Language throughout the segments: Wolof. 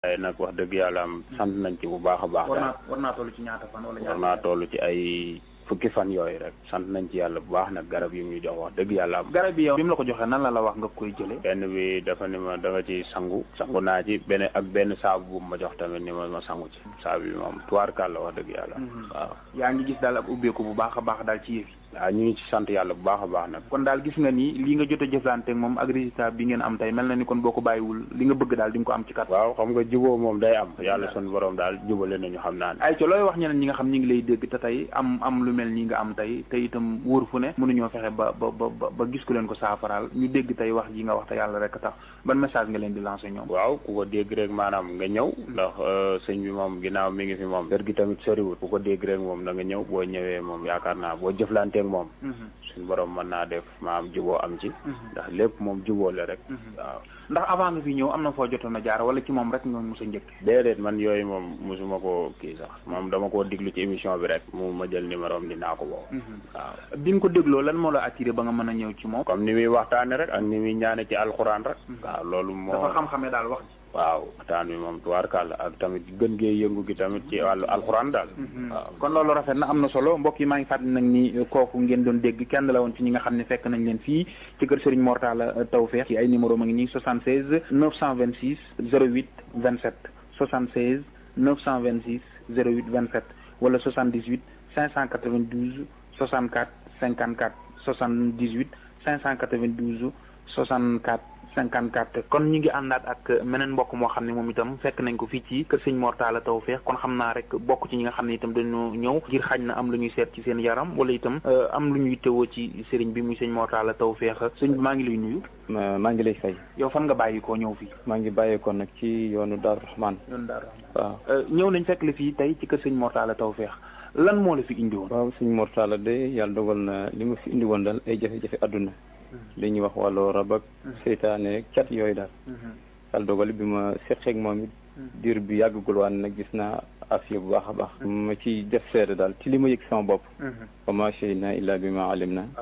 ay nag wax dëgg yàlla am sant nañ ci bu baax a baax. war naa toll ci ñaata fan wala ñaata. war naa toll ci ay fukki fan yooyu rek sant nañ ci yàlla bu baax nag garab yi ñu jox wax dëgg yàlla am. garab yi yow bi mu la ko joxee nan la wax nga koy jëlee. benn bi dafa ni ma da nga ci sangu naa ci benn saabu bu ma jox tamit ni ma sangu ci saabu bi moom tuwaarkaal la wax dëgg yàlla. waaw yaa ngi gis daal ak ubbeeku bu baax a baax daal ci yëf yi. waaw ñu ngi ci sant yàlla bu baax a baax nag. kon daal gis nga ni li nga jot a jëflante moom ak résultat bi ngeen am tey mel na ni kon boo ko bàyyiwul li nga bëgg daal di nga ko am ci kat. waaw xam nga juboo moom day am yàlla sun borom daal jubale nañu xam naa ne. ay ca looy wax ñeneen ñi nga xam ñi ngi lay dégg te tey am lu mel nii nga am tey te itam wóor fu ne mënuñoo fexe ba gis ku leen ko saafaraal ñu dégg tey wax ji nga wax te yàlla rek tax ban message nga leen di lancer ñoom. waaw ku ko dégg rek maanaam nga ñëw ndax sëñ bi moom ginnaaw mi ngi fi moom kër gi tamit soriwul ku ko dégg rek moom da nga ñëw boo ñëwee moom yaakaar naa boo jëflanteeg moom suñu borom mën naa def maam juboo am ci ndax lépp moom juboo la rek waaw ndax avant nga fi ñëw am na foo jotoon a jaar wala ci moom rek nga mos a njëkk déedéet man yooyu moom mosuma ko kii sax moom dama koo diglu ci émission bi rek mu ma jël numéro am dinaa ko boobu waaw bi nga ko dégloo lan moo la attiré ba nga mën a ñëw ci moom comme ni muy waxtaane rek ak ni muy ñaane ci alxuraan rek waaw loolu moo dafa xam-xamee daal wax ji waaw waxtaan bi moom tubaarkàlla ak tamit gën gee yëngu gi tamit ci wàllu alxuraan daal waaw kon loolu rafet na am na solo mbokk yi maa ngi fàttali nag ni kooku ngeen doon dégg kenn la woon ci ñi nga xam ne fekk nañ leen fii ci kër Serigne Mor Talla Tawfekh ci ay numéro ma ngi nii 76 926 08 27 76 926 08 27 wala 78 592 64 54 78 592 64 54 kon ñu ngi àndaat ak meneen mbokk moo xam ne moom itam fekk nañ ko fii ci kër sëñ Mor Talla Tawfekh kon xam naa rek bokk ci ñi nga xam ne itam dañoo ñëw ngir xaj na am lu ñuy seet ci seen yaram wala itam am lu ñuy tewoo ci sëriñ bi muy sëñ Mor Talla Tawfekh sëñ bi maa ngi lay nuyu. maa ngi lay fay. yow fan nga bàyyi koo ñëw fii. maa ngi bàyyeekoo nag ci yoonu Darou Rahman. yoonu Darou Rahman waaw. ñëw nañ fekk la fii tey ci kër sëñ Mor Talla Tawfekh lan moo la fi indi woon. waaw sëñ Mor Talla de yàlla dogal na li ma fi indi woon daal ay jafe-jafe adduna. li ñuy wax wàllu rab ak seytaane cat yooyu daal yàlla dogal bi ma seqeeg moom it diir bi yàggagul waan nag gis naa afiya bu baax a baax ma ci def seede daal ci li ma yëg sama bopp wa ma shayna illa bi ma alim na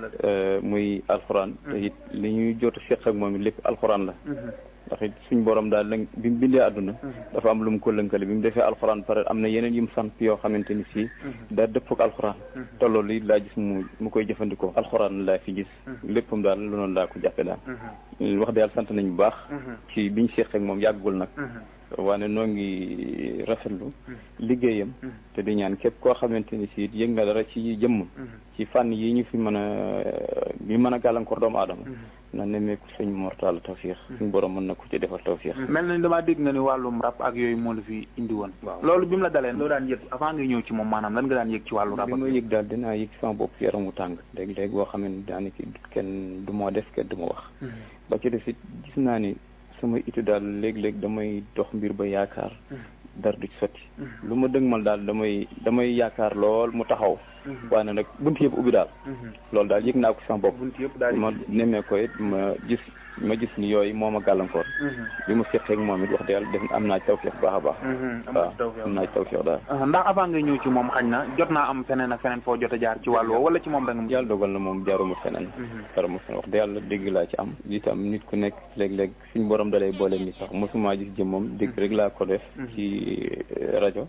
muy alxuraan te it li ñuy jot a seq ak moom it lépp alxuraan la ndax it suñ borom daal bi mu bindee àdduna dafa am lu mu ko lënkale bi mu defee alxuraan pare am na yeneen yu mu sant yoo xamante ni si daa dëpp ak alxuraan te loolu it laa gis mu koy jëfandikoo alxuraan laa fi gis léppam daal lu noonu laa ko jàppe daal wax dëgg yàlla sant nañ bu baax ci biñ seeq ak moom yàggul nag waane noo ngi rafetlu liggéeyam te di ñaan képp koo xamante ni si yëg nga dara ci jëmm ci fànn yi ñu fi mën a gàllankoor doomu aadama na nemmeeku sëñ Mor Talla Tawfekh suñu borom mën na ko ci defal tawfeex. mel na ni damaa dégg nga ni wàllum rab ak yooyu moo la fi indi woon. waaw loolu bi mu la dalee loo daan yëg avant nga ñëw ci moom maanaam lan nga daan yëg ci wàllu rab. bi ma yëg daal dinaa yëg sama bopp yaramu tàng léegi-léegi boo xam ne daanaka kenn du ma def kenn du ma wax. ba ci def it gis naa ni sama itu daal léeg-léeg damay dox mbir ba yaakaar. dara du ci sotti. lu ma dëgmal daal damay yaakaar lool mu taxaw. waaye nag buntu yëpp ubbi daal. loolu daal yëg naa ko sama bopp. buntu yëpp daal ma nemmee ko it ma gis ni yooyu moo ma gàllankoor. bi ma seqee ak moom it wax dëgg yàlla def am naa tawfeex baax a baax. am naa tawfeex daal. ndax avant ngay ñëw ci moom xañ na jot naa am feneen ak feneen foo jot a jaar ci wàllu wala ci moom rek. yàlla dogal na moom jaaruma feneen. jaaruma feneen wax dëgg yàlla dégg laa ci am itam nit ku nekk léeg-léeg suñu borom dalay boole ni sax mosuma gis jëmmam dégg rek laa ko def. ci rajo.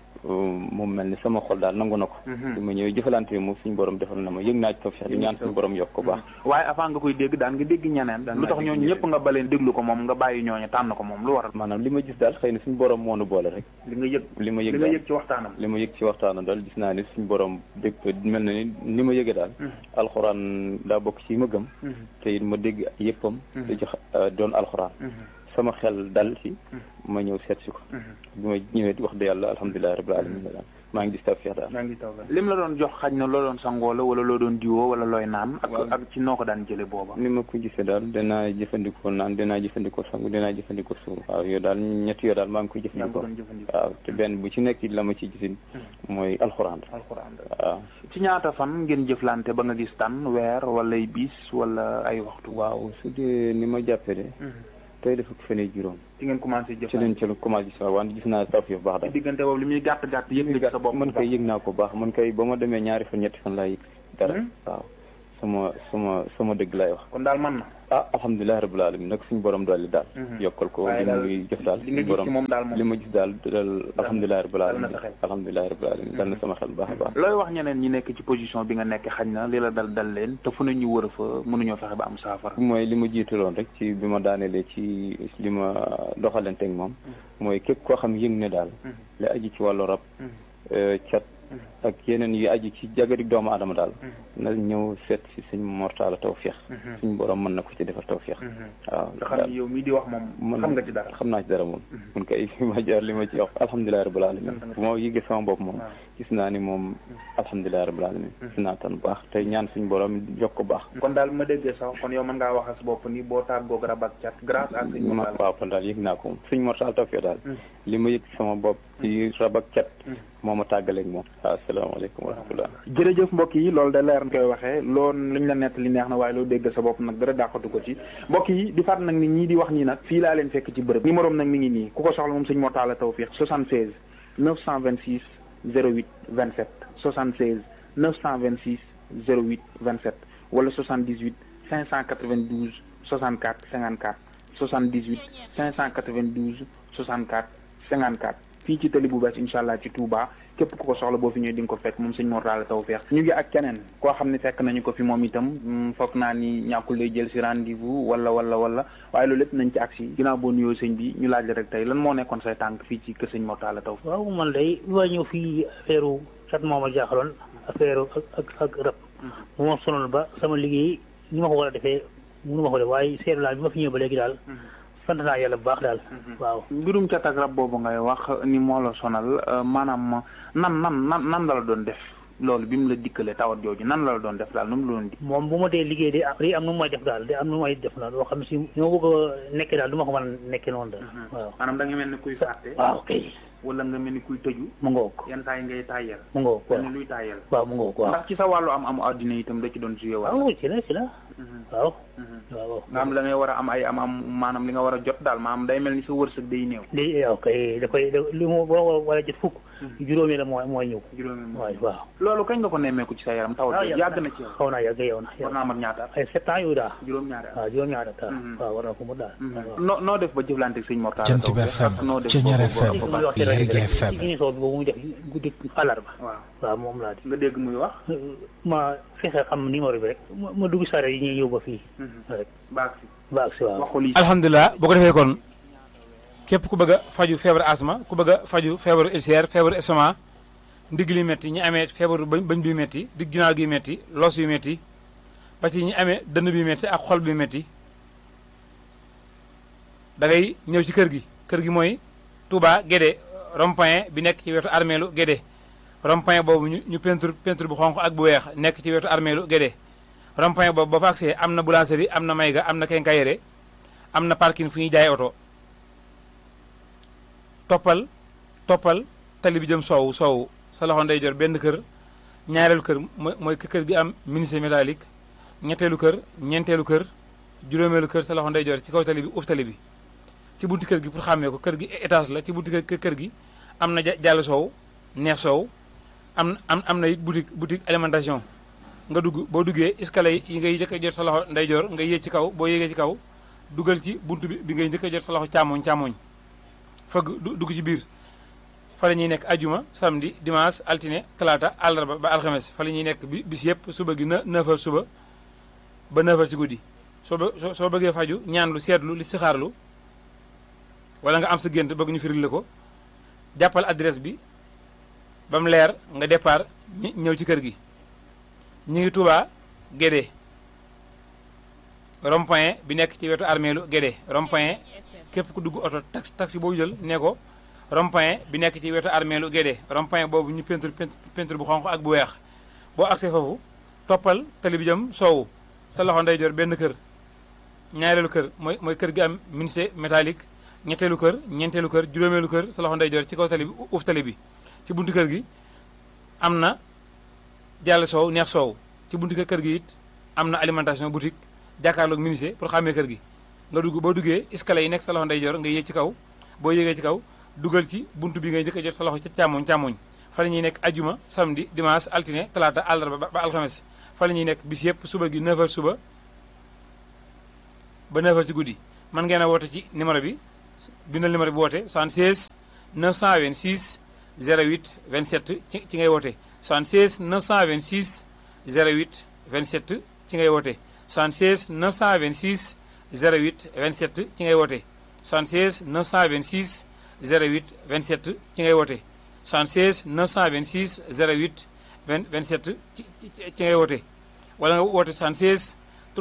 moom mel ni sama xol daal nangu na ko. bi ma ñëwee jëfalante bi moom suñu borom defal na ma yëg naa ci tawfeex di ñaan suñu borom yokk ko baax. waaye avant nga koy dégg daan nga dégg ñeneen. lu tax ñooñu ñëpp nga baleen déglu ko moom nga bàyyi ñooñu tànn ko moom lu waral. maanaam li ma gis daal xëy na suñu borom moo nu boole rek. li nga yëg ci waxtaanam. li ma yëg ci waxtaanam daal gis naa ni suñu borom dégg mel na ni ma yëgee daal. alxuraan daa bokk ci ma gëm. te it ma dégg yëppam. te jox doon alxuraan. sama xel dal ci ma ñëw seet si ko. bi ma ñëwee wax dëgg yàlla alhamdulilah rabbil alamin maa ngi gis tawfeex daal. lim la doon jox xaj na loo doon sangoo la wala loo doon diwoo wala looy naan. ak ci noo ko daan jëlee booba. ni ma ko gisee daal dinaa jëfandikoo naan dinaa jëfandikoo sangu dinaa jëfandikoo suur. waaw yooyu daal ñett yoo daal maa ngi koy jëfandikoo. waaw te benn bu ci nekk la ma ci gisin mooy alxuraan. waaw. ci ñaata fan ngeen jëflante ba nga gis tan weer wala ay bis wala ay waxtu. waaw su dee ni ma jàppee de. tey dafa ko fenee juróom. ci ngeen commencé jëf. ci leen commencé gis waaw gis naa tawfeex baax daal. diggante boobu li muy gàtt yëg nga sa bopp. man kay yëg naa ko baax man kay ba ma demee ñaari fan ñetti fan laa yëg dara. waaw sama dëgg lay wax. kon daal man na alhamdulilah rabbil alamin nag suñu borom dolli daal yokkal ko li muy jëf daal li nga gis ci moom daal moom li ma gis daal alhamdulilah rabbil alamin alhamdulilah rabbil alamin dal na sama xel baax a baax. looy wax ñeneen ñi nekk ci position bi nga nekk xañ na li la dal leen te fu ne ñu wër fa mënuñoo fexe ba am saafara. mooy li ma jiitaloon rek ci bi ma daanelee ci li ma doxalanteeg moom mooy képp koo xam yëng ne daal li aji ci wàllu rab cat ak yeneen yi aji ci jagadik doomu aadama daal na ñëw seet si sëñ Mortalla Tawfekh suñ borom mën na ko ci defar tawfeex waaw nga xam ne yow mii di wax moom xam nga ci dara xam naa ci dara moom mun kay ma jaar li ma ci wax alhamdulilah rabbil alamin bu ma yëgee sama bopp moom gis naa ni moom alhamdulilah rabbil alamin gis naa tan baax tey ñaan suñ borom yokk ko baax kon daal ma déggee sax kon yow mën ngaa wax sa bopp ni boo tàggoog rab ak cat grâce à sëñ Mortalla waaw kon daal yëg naa ko moom sëñ Mortalla Tawfekh daal li ma yëg sama bopp ci rab ak cat moo ma tàggaleeg moom waaw asalaamaaleykum wa rahmatullah jërëjëf mbokk yi loolu da leer koy waxee loolu liñ la nett li neex na waaye loo dégg sa bopp nag dara dàqatu ko ci mbokk yi di faat nag ni ñii di wax nii nag fii laa leen fekk ci bërëb numéro nag mi ngi nii ku ko soxla moom sëñ Mortalla Tawfekh 76 926 08 27 76 926 08 27 wala 78 592 64 54 78 592 64 54 fii ci tali bu bees incha allah ci Touba képp ku ko soxla boo fi ñëwee di nga ko fekk moom sëñ Mortalla Tawfekh ñu ngi ak keneen koo xam ne fekk nañu ko fi moom itam foog naa ni ñàkkul lay jël si rendez-vous wala waaye loolu lépp nañ ci agsi ginnaaw boo nuyoo sëñ bi ñu laaj la rek tey lan moo nekkoon say tànk fii ci kër sëñ Mortalla Tawfekh. waaw man day bi ma ñëw fii affaire cat moo ma jaaxaloon affaire ak rab bu ma sonal ba sama liggéey ni ma ko war a defee mënu ma ko def waaye seetlu naa bi ma fi ñëw ba léegi daal sant naa yàlla bu baax daal waaw. mbirum cat ak rab boobu ngay wax ni moo la sonal maanaam nan la doon def loolu bi mu la dikkalee tawat jooju nan la doon def daal nu mu la doon di. moom bu ma dee liggéey day am nu mu may def daal day am nu mu may def daal loo xam si ni ma bëgg a nekkee daal du ma ko mën a nekkee noonu daal. waaw maanaam da nga mel ni kuy fàtte. waaw kay. wala nga mel ni kuy tëju. mu ngoog yenn saa yi ngay tàyyel. mu ngoog waaw mel ni luy tàyyel. waaw mu ngoog waaw. ndax ci sa wàllu am addina itam da ci doon joué wala. waaw ci la. waaw. waaw nga am la ngay war a am ay am maanaam li nga war a jot daal maanaam day mel ni sa wërsëg day néew. day waaw kay da koy li mu boo war a jot fukk. juróomi la mooy ñëw. waaw. loolu kañ nga ko nemmeeku ci sa yaram tawat yàgg na ci yow. xaw naa yàgg yow na. war naa mat ñaata ay 7 ans yooyu daal. juróom-ñaari at waaw juróom-ñaari at waaw war na ko mu daal. noo def ba jëflante ak sëñ Mortalla Jant bi FM Ceñeer FM Lergui FM émission bi boobu muy def guddi àllarba. waaw moom laa di. nga dégg muy wax. ma fexe xam numéro bi rek ma dugg sare yi ñuy yóbbu ba fii. rek baax si waaw. alhamdulilah boo ko defee kon képp ku bëgg a faju feebaru asma ku bëgg a faju feebaru ulcère feebaru estomac ndigg li métti ñi amee feebaru bañ bi métti digg ginnaaw gi métti los yu métti parce que ñi amee dënn bi métti ak xol bi métti da ngay ñëw ci kër gi mooy Touba Guédé rond-point bi nekk ci wetu armeelu Guédé rond-point boobu ñu peinture bu xonq ak bu weex nekk ci wetu armeelu Guédé rond-point boobu ba fa agsee am na boulangerie am na mayga am na quincaillerie am na parking fu ñuy jaay oto toppal tali bi jëm soowu sa loxo ndeyjoor benn kër ñaareelu kër mooy kër gi am menuisier métallique ñetteelu kër ñeenteelu kër juróomeelu kër sa loxo ndeyjoor ci kaw tali bi uuf tali bi ci bunti kër gi pour xàmmee ko kër gi étage la ci bunti kër gi am na jàll soow neex soow am na it boutique alimentation nga dugg boo duggee escalier yi ngay njëkk a jot sa loxo ndeyjoor nga yéeg ci kaw boo yéegee ci kaw dugal ci buntu bi ngay njëkk a jot sa loxo càmmoñ fëgg dugg ci biir fa la ñuy nekk ajuma samedi dimanche altine talaata àllarba ba alxames fa la ñuy nekk bis yëpp suba gi 9h suba ba 9h ci guddi soo bëggee faju ñaan lu seetlu li sixaarlu wala nga am sa gént bëgg ñu firil la ko jàppal adresse bi ba mu leer nga départ ñëw ci kër gi ñu ngi Touba Guédé rond-point bi nekk ci wetu armeelu Guédé rond-point képp ku dugg oto taxi boo jël ne ko rond-point bi nekk ci wetu armeelu Guédé rond-point boobu ñu peinture bu xonq ak bu weex boo agsee foofu toppal tali bi jëm soowu sa loxo ndeyjoor benn kër ñaareelu kër mooy kër gi am menuisier métallique ñetteelu kër ñeenteelu kër juróomeelu kër sa loxo ndeyjoor ci kaw tali bi uuf tali bi ci buntu kër gi am na jàll soow neex soow ci buntu kër gi it am na alimentation boutique jàkkaarloog menuisier pour xàmmee kër gi nga dugg boo duggee escalier yi nekk sa loxo ndeyjoor nga yéeg ci kaw boo yéegee ci kaw dugal ci buntu bi ngay njëkk a jot sa loxo ci càmmoñ fa la ñuy nekk ajuma samedi dimanche altine talaata àllarba ba alxames fa la ñuy nekk bis yëpp suba gi 9h suba ba 9h ci guddi mën ngeen a woote ci numéro bi bindal numéro bi woote 76 926 08 27 ci ngay woote 76 926 08 27 ci ngay woote 76 926 08 27 ci ngay woote 76 926 08 27 ci ngay woote 76 926 08 27 ci ngay woote wala nga woote 76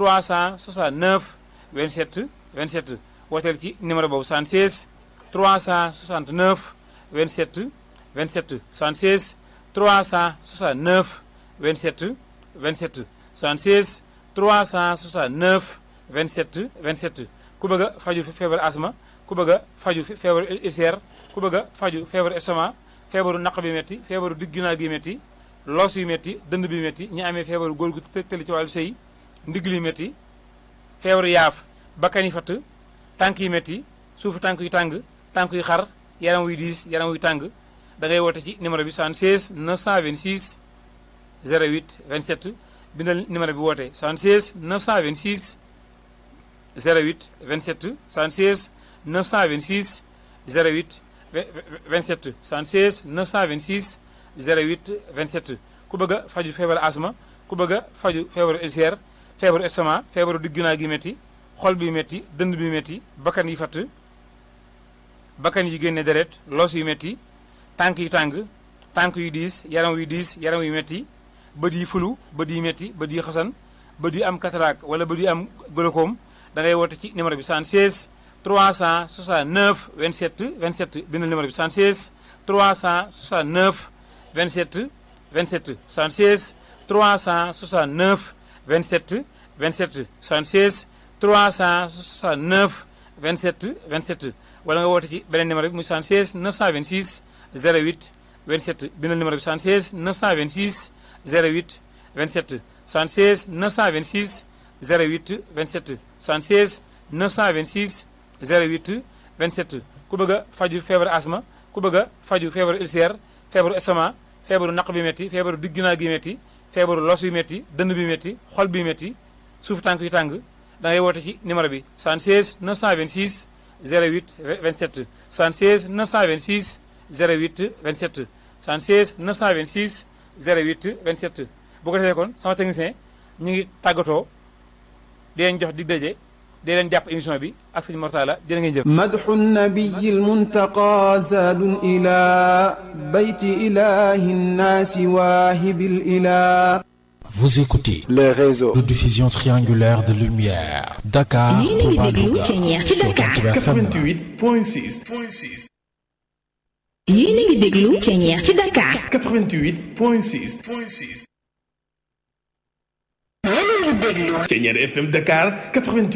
369 27 27 wooteel ci numéro boobu 76 369 27 27 76 369 27 27 76 369 27 27 ku bëgg a faju feebar asma ku bëgg a faju feebaru ulcère ku bëgg a faju feebaru estomac feebaru naq bi métti feebaru digg ginnaaw gi métti loos yu métti dënd bi métti ñi amee feebaru góor gu tëli ci wàllu sëy ndigg li métti feebaru yaaf bakkan yi fatt tànk yi métti suufu tànk yu tàng tànk yu xar yaram wuy diis yaram wuy tàng da ngay woote ci numéro bi 76 926 08 27 bindal numéro bi woote 76 926 08 27 76 926 08 27 76 926 08 27 ku bëgg a faju feebaru asma ku bëgg a faju feebaru ulcère feebaru estomac feebaru digg ginnaaw gi métti xol bi métti dënd bi métti bakkan yi fatt bakkan yi génne deret loos yu métti tànk yu tàng tànk yu diis yaram yu métti bët yi fulu bët yi métti bët yi xasan bët yi am cataracte wala bët yi am glaucome da ngay woote ci numéro bi 76 369 27 27 bindal numéro bi 76 369 27 27 76 369 27 27 76 369 27 27 wala nga woote ci beneen numéro bi muy 76 926 08 27 bindal numéro bi 76 926 08 27 76 926 08 27 76 926 08 27 ku bëgg a faju feebaru asma ku bëgg a faju feebaru ulcère feebaru estomac feebaru naq bi métti feebaru digg ginnaaw gi métti feebaru los yu métti dënd bi métti xol bi métti suuf tànk yu tàng da ngay woote ci numéro bi 76 926 08 27 76 926 08 27 76 926 08 27 bu ko defee kon sama technicien ñu ngi tàggatoo di leen jox dig daje di leen jàpp émission bi ak sëñ Mortala jërë ngeen jëf. madhu nabiyi lmuntaqa zaadun ila bayti ilahi nnaasi waahibil ilah. Vous écoutez les réseaux de diffusion triangulaire de lumière. Dakar, Touba, Louga, sur 88.6. yéen a ngi déglu Thiéniere ci Dakar. 88.6. Thiéniere FM Dakar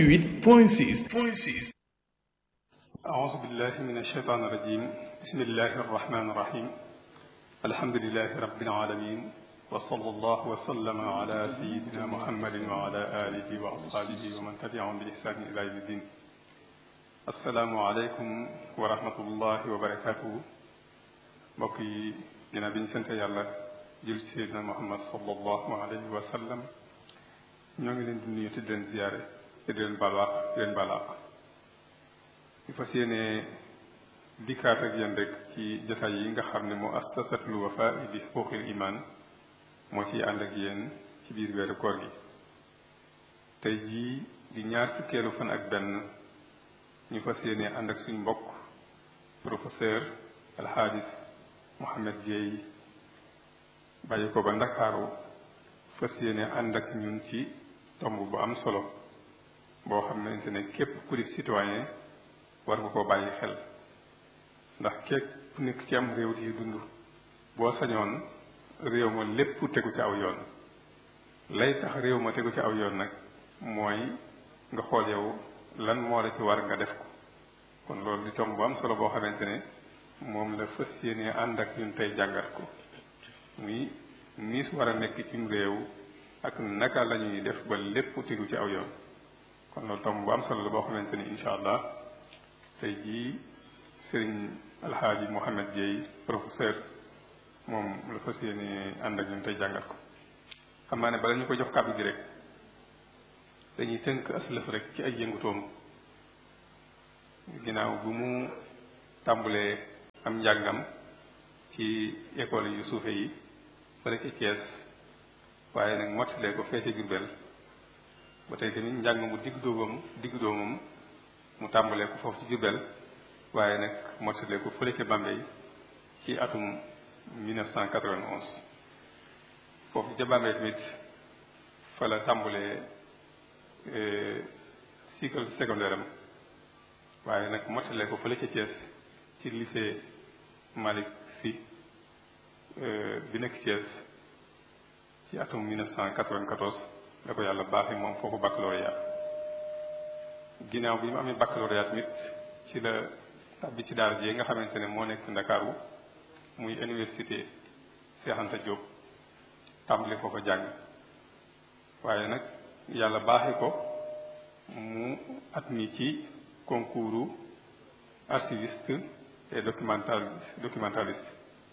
88.6. أعوذ بالله من الشيطان الرجيم بسم الله الرحمن الرحيم الحمد لله رب العالمين وصلى الله وسلم على سيدنا محمد وعلى آله وأصحابه ومن تبعهم بإحسان إلى يوم الدين السلام عليكم ورحمة الله وبركاته mbokk yi ginnaaw bi ñu sant yàlla jël ci Seydina Muhammad sallallahu alayhi wa sallam ñoo ngi leen di nuyu te di leen ziyaare te di leen balaax ñu fas yéene dikkaat ak yéen rek ci jotaay yi nga xam ne moo assasatul Wafa bi xuquuqil iman moo ciy ànd ak yéen ci biir weeru koor gi tey jii di ñaar fukkeelu fan ak benn ñu fas yéene ànd ak suñu mbokk professeur alxaadis Mohamed Dieye bàyyi ko ba Ndakaaru fas yéene ànd ak ñun ci tomb bu am solo boo xamante ne képp ku di citoyen war nga koo bàyyi xel ndax képp ku nekk ci am réew di dund boo sañoon réew ma lépp tegu ci aw yoon lay tax réew ma tegu ci aw yoon nag mooy nga xool yow lan moo la ci war nga def ko kon loolu di tomb bu am solo boo xamante ne moom la fas yéene ànd ak ñun tey jàngat ko muy niis war a nekk ci réew ak naka la ñuy def ba lépp tegu ci aw yoon kon loolu tomb bu am solo la boo xamante ni incha allah tey jii sëriñ alxaaji Mohamed Dieye professeur moom la fas yéene ànd ak ñun tey jàngat ko xam naa ne bala ñu ko jox kàddu gi rek dañuy tënk aslëf rek ci ay yëngutoom ginnaaw bu mu tàmbulee am njàngam ci école yu suufe yi fële ci Thiès waaye nag mottalee ko fee ci Jurbel ba tey tamit njàng mu diggu doomam mu tàmbalee ko foofu ci Jurbel waaye nag mottalee ko fële ca Bambey ci atum 1991 foofu ca Bambey tamit fa la tàmbalee cycle secondaire am waaye nag mottalee ko fële ca Thiès ci lycée Malick Sy bi nekk Thiès ci atum 1994 la ko yàlla baaxee moom foofu baccalauréat ginnaaw bi mu amee baccalauréat tamit ci la tàbbi ci daara ji nga xamante ne moo nekk Ndakaaru muy université Cheikh Anta Diop tàmbali foofa jàng waaye nag yàlla baaxee ko mu admis ci concours archiviste et documentaliste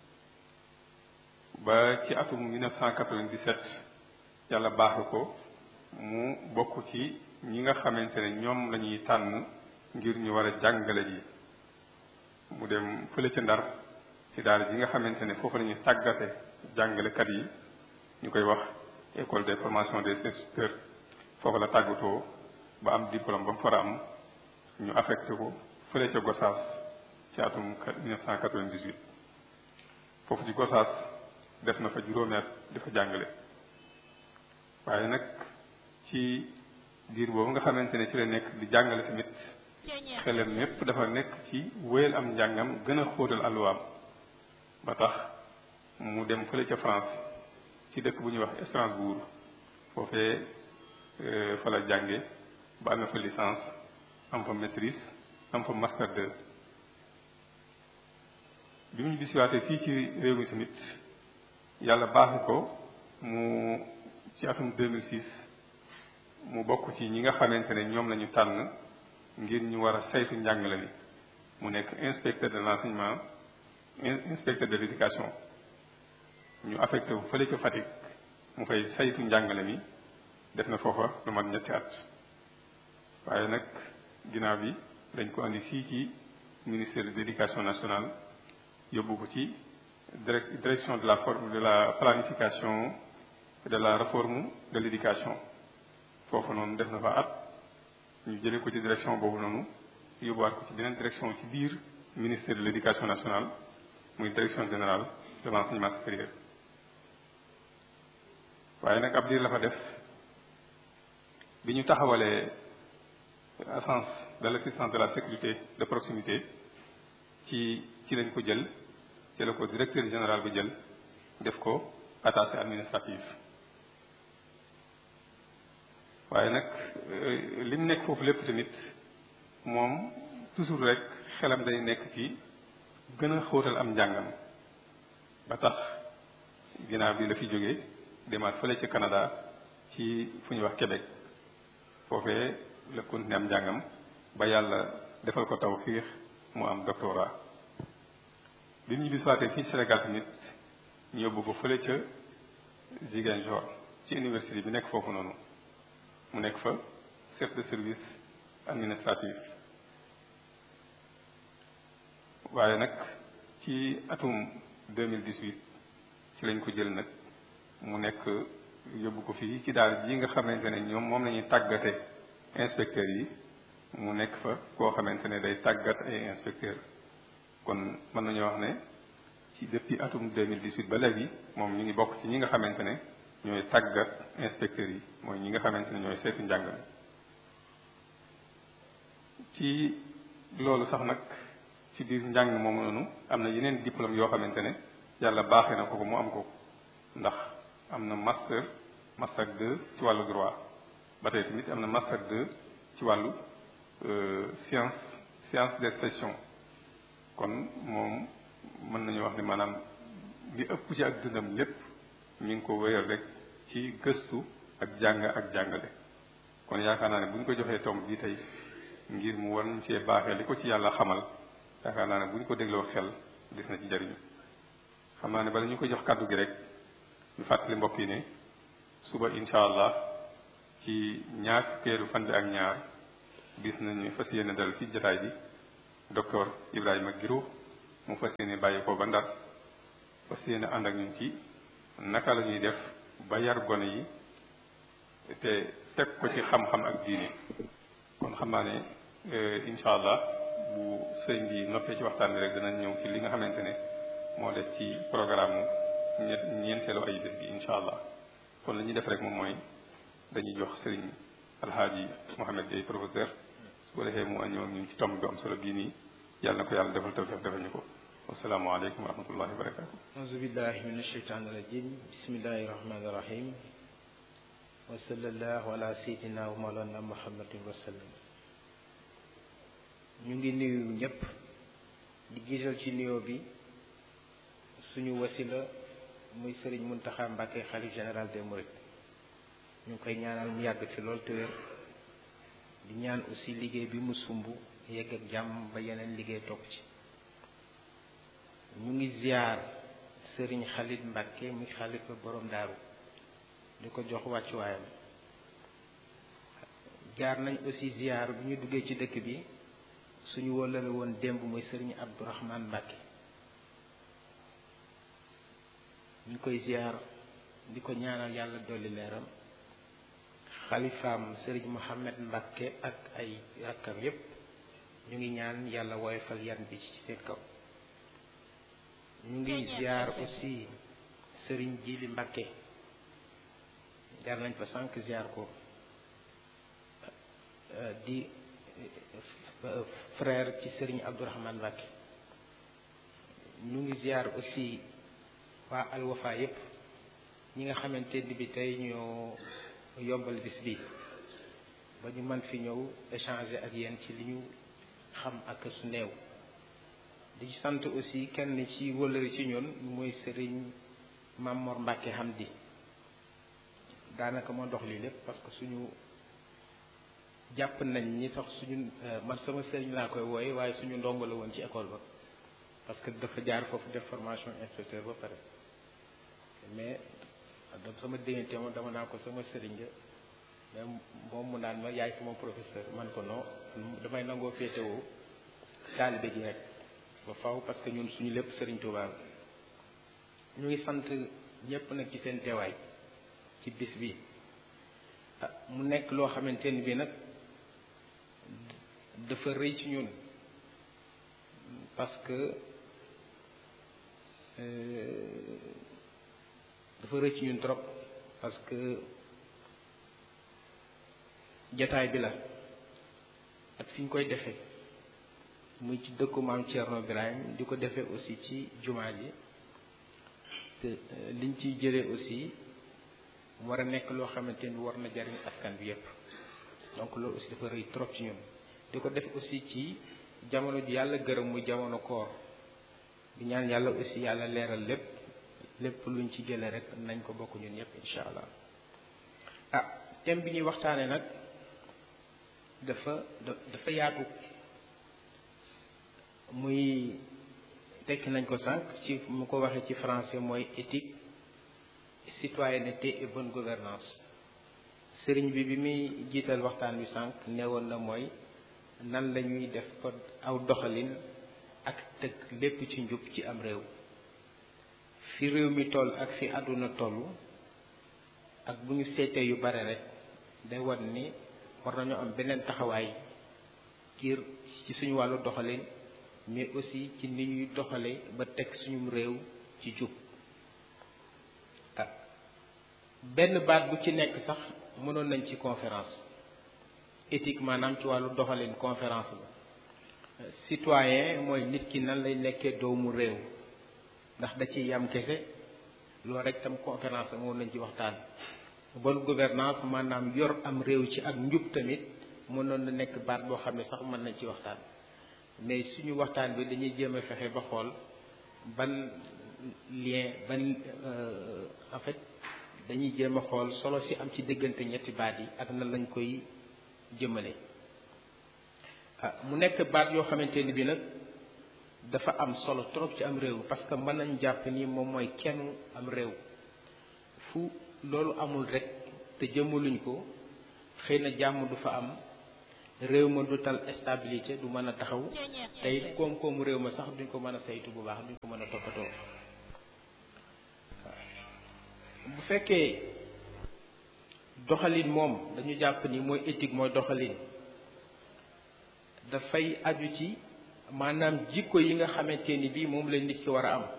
ba ci atum 1997 yàlla baaxe ko mu bokk ci ñi nga xamante ne ñoom la ñuy tànn ngir ñu war a jàngale ji mu dem fële ca Ndar ci daara ji nga xamante ne foofu la ñuy tàggate jàngalekat yi ñu koy wax école de formation des instituteurs foofu la tàggatoo ba am diplôme ba mu fara am ñu affecté ko fële ca Gossas ci atum 1998 foofu ci Gossas def na fa juróomi at di fa jàngale waaye nag ci diir boobu nga xamante ne ci la nekk di jàngale tamit xelam ñépp dafa nekk ci wéyal am njàngam gën a xóotal alluwaam ba tax mu dem fële ca France ci dëkk bu ñuy wax Strasbourg foofee fa la jànge ba amee fa licence am fa maîtrise am fa master 2 bi mu ñu bisiwaatee fii ci réew mi tamit yàlla baaxi ko mu ci atum 2006 mu bokk ci ñi nga xamante ne ñoom la ñu tànn ngir ñu war a saytu njàngale mi mu nekk inspecteur de l'enseignement inspecteur de l'éducation ñu affecté wu fële ca Fatick mu fay saytu njàngale mi def na foofa lu mat ñetti at waaye nag ginnaaw bi dañ ko andi fii ci ministère de l'éducation nationale yóbbu ko ci direction de la planification et de la réforme de l'éducation foofu noonu def na fa at ñu jëlee ko ci direction boobu noonu yóbbuwaat ko ci beneen direction ci biir ministère de l'éducation nationale muy direction générale de l'enseignement supérieur waaye nag ab diir la fa def bi ñu taxawalee agence de l'assistance de la sécurité de proximité ci lañ ko jël la ko directeur général bi jël def ko attaché administratif waaye nag li mu nekk foofu lépp tamit moom toujours rek xelam day nekk ci gën a xóotal am njàngam ba tax ginnaaw bi la fi jógee demaat fële ca Canada ci fu ñuy wax Québec foofee la continué am njàngam ba yàlla defal ko tawfiix mu am doctorat bi mu ñu bisuwaatee fii Sénégal tamit ñu yóbbu ko fële ca Ziguinchor ci université bi nekk foofu noonu mu nekk fa chef de service administratif waaye nag ci atum 2018 ci lañ ko jël nag mu nekk yóbbu ko fii ci daal ji nga xamante ne ñoom moom la ñuy tàggate inspecteurs yi mu nekk fa koo xamante ne day tàggat ay inspecteurs kon mën nañu wax ne ci depuis atum 2018 ba léegi moom ñu ngi bokk ci ñi nga xamante ne ñooy tàggat inspecteurs yi mooy ñi nga xamante ne ñooy seetu njàng mi ci loolu sax nag ci biir njàng moomu noonu am na yeneen diplôme yoo xamante ne yàlla baaxee na ko mu am ko ndax am na master 2 ci wàllu droit ba tey tamit am na master 2 ci wàllu science des gestion kon moom mën nañu wax ne maanaam li ëpp ci ak dundam lépp mi ngi ko wéyal rek ci gëstu ak jàng ak jàngale kon yaakaar naa ne bu ñu ko joxee tomb bi tey ngir mu war ñu cee baaxee li ko ci yàlla xamal yaakaar naa ne bu ñu ko dégloo xel gis na ci jariñu xam naa ne bala ñu ko jox kàddu gi rek ñu fàttali mbokk yi ne suba incha allah ci ñaar fukkeelu fan bi ak ñaar gis nañu fas yéene dal ci jotaay bi docteur Ibrahima Guiro mu fas yéene bàyyi ko ba Ndar fas yéene ànd ak ñun ci naka la ñuy def ba yar gone yi te teg ko ci xam-xam ak diine kon xam naa ne incha allah bu sëñ bi noppee ci waxtaan bi rek danañ ñëw ci li nga xamante ne moo des ci programme ñeenteelu ay bés bi incha allah kon la ñuy def rek moom mooy dañuy jox sëriñ alhaaji Mouhamed Gueye professeur su ko defee mu ñëw ak ñun ci tomb bi am solo bii nii yàlla na ko yàlla defal tawfiq defal ñu ko wasalaamaaleykum wa rahmatullahi wa barakatu auzu billahi min asheytaani rajim bismillahi rahmani rahim wa sallallahu ala sayyidina wa mawlana muhammadin wa sallam ñu ngi nuyu ñëpp di gisal ci nuyoo bi suñu wasila muy sëriñ Muntaxa Mbàkke xalif général des mourides ñu ngi koy ñaanal mu yàgg fi loolu te wér di ñaan aussi liggéey bi mu sumb yegg ak jàmm ba yeneen liggéey topp ci ñu ngi ziar sëriñ Xalit Mbàkke muy xalifa borom daaru di ko jox wàccuwaayam jaar nañ aussi ziar bu ñu duggee ci dëkk bi suñu wóllale woon démb muy sëriñ Abdourahman Mbàkke ñu ngi koy ziar di ko ñaanal yàlla dolli leeram xalifaam sëriñ Mohamed Mbàkke ak ay rakkam yépp ñu ngi ñaan yàlla woyofal yan bi ci seen kaw ñu ngi ziar aussi sëriñ Jili Mbàkke jaar nañ fa sànq ziar ko di frère ci sëriñ Abdourahman Mbàkke ñu ngi ziar aussi waa Alwafa yépp ñi nga xamante ni bi tey ñoo yombal bis bi ba ñu mën fi ñëw échanger ak yéen ci li ñu xam ak su néew di sant aussi kenn ci wëllëri ci ñun mooy sëriñ Mamor Mbàkke Hamdi daanaka moo dox lii lépp parce que suñu jàpp nañ ñi sax suñu man sama sëriñ laa koy wooye waaye suñu ndongo la woon ci école ba parce que dafa jaar foofu def formation inspecteur ba pare mais sama diggante moom dama naa ko sama sëriñ nga mais moom mu naan ma yaay sama professeur man ko non damay nangoo féetewoo taalibe gi rek ba faw parce que ñun suñu lépp sëriñ Tuubaa ñu ngi sant ñëpp nag ci seen teewaay ci bis bi mu nekk loo xamante ni bi nag dafa rëy ci ñun parce que dafa rëy ci ñun trop parce que jataay bi la ak fi ñu koy defee muy ci dëkku maam Thierno Birahim di ko defee aussi ci jumaa ji te liñ ciy jëlee aussi mu war a nekk loo xamante ni war na jariñ askan bi yépp donc loolu aussi dafa rëy trop ci ñun di ko def aussi ci jamono ji yàlla gërëm muy jamono koor di ñaan yàlla aussi yàlla leeral lépp luñ ci jëlee rek nañ ko bokk ñun ñëpp incha allah thème bi ñuy waxtaane nag dafa yaatu muy tekki nañ ko sànq ci mu ko waxee ci français mooy éthique citoyenneté et bonne gouvernance sëriñ bi muy jiital waxtaan wi sànq neewoon na mooy nan la ñuy def ko aw doxalin ak teg lépp ci njub ci am réew fi réew mi toll ak fi àdduna toll ak bu ñu seetee yu bare rek day wan ni war nañu am beneen taxawaay ngir ci suñu wàllu doxalin mais aussi ci ni ñuy doxale ba teg suñu réew ci jub benn baat bu ci nekk sax mënoon nañ ci conférence éthique maanaam ci wàllu doxalin conférence la citoyen mooy nit ki nan lay nekkee doomu réew ndax da ci yam kese loolu rek tam conférence la mënoon nañ ci waxtaan bonne gouvernance maanaam yor am réew ci ak njub tamit mënoon na nekk baat boo xam ne sax mën nañ ci waxtaan mais suñu waxtaan bi dañuy jéem a fexe ba xool ban lien en fait dañuy jéem a xool solo si am ci diggante ñetti baat yi ak nan lañ koy jëmale mu nekk baat yoo xamante ni bi nag dafa am solo trop ci am réew parce que mën nañ jàpp ni moom mooy kenn am réew fu loolu amul rek te jëmmaluñ ko xëy na jàmm du fa am réew ma du tal stabilité du mën a taxaw tey koom-koomu réew ma sax duñ ko mën a saytu bu baax duñ ko mën a toppatoo bu fekkee doxalin moom dañu jàpp ni mooy éthique mooy doxalin dafay aju ci maanaam jikko yi nga xamante ni bii moom la nit ki war a am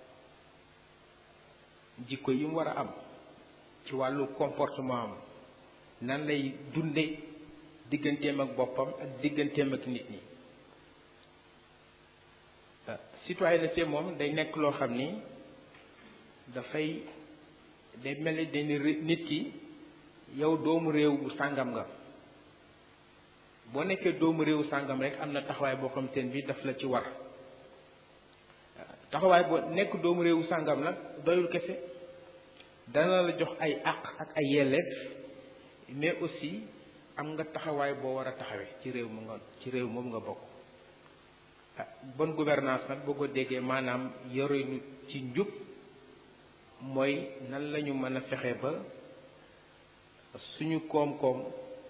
jikko yi mu war a am ci wàllu comportement am nan lay dunde digganteem ak boppam ak digganteem ak nit ñi citoyenneté moom day nekk loo xam ni dafay day mel ni dañu nit ki yow doomu réew bu sàngam nga boo nekkee doomu réew sàngam rek am na taxawaay boo xam te ne bi daf la ci war taxawaay boo nekk doomu réewu sàngam nag doyul kese dana la jox ay àq ak ay yelleef mais aussi am nga taxawaay boo war a taxawee ci réew moom nga bokk bonne gouvernance nag boo ko déggee maanaam yorenu ci njub mooy nan lañu mën a fexe ba suñu koom-koom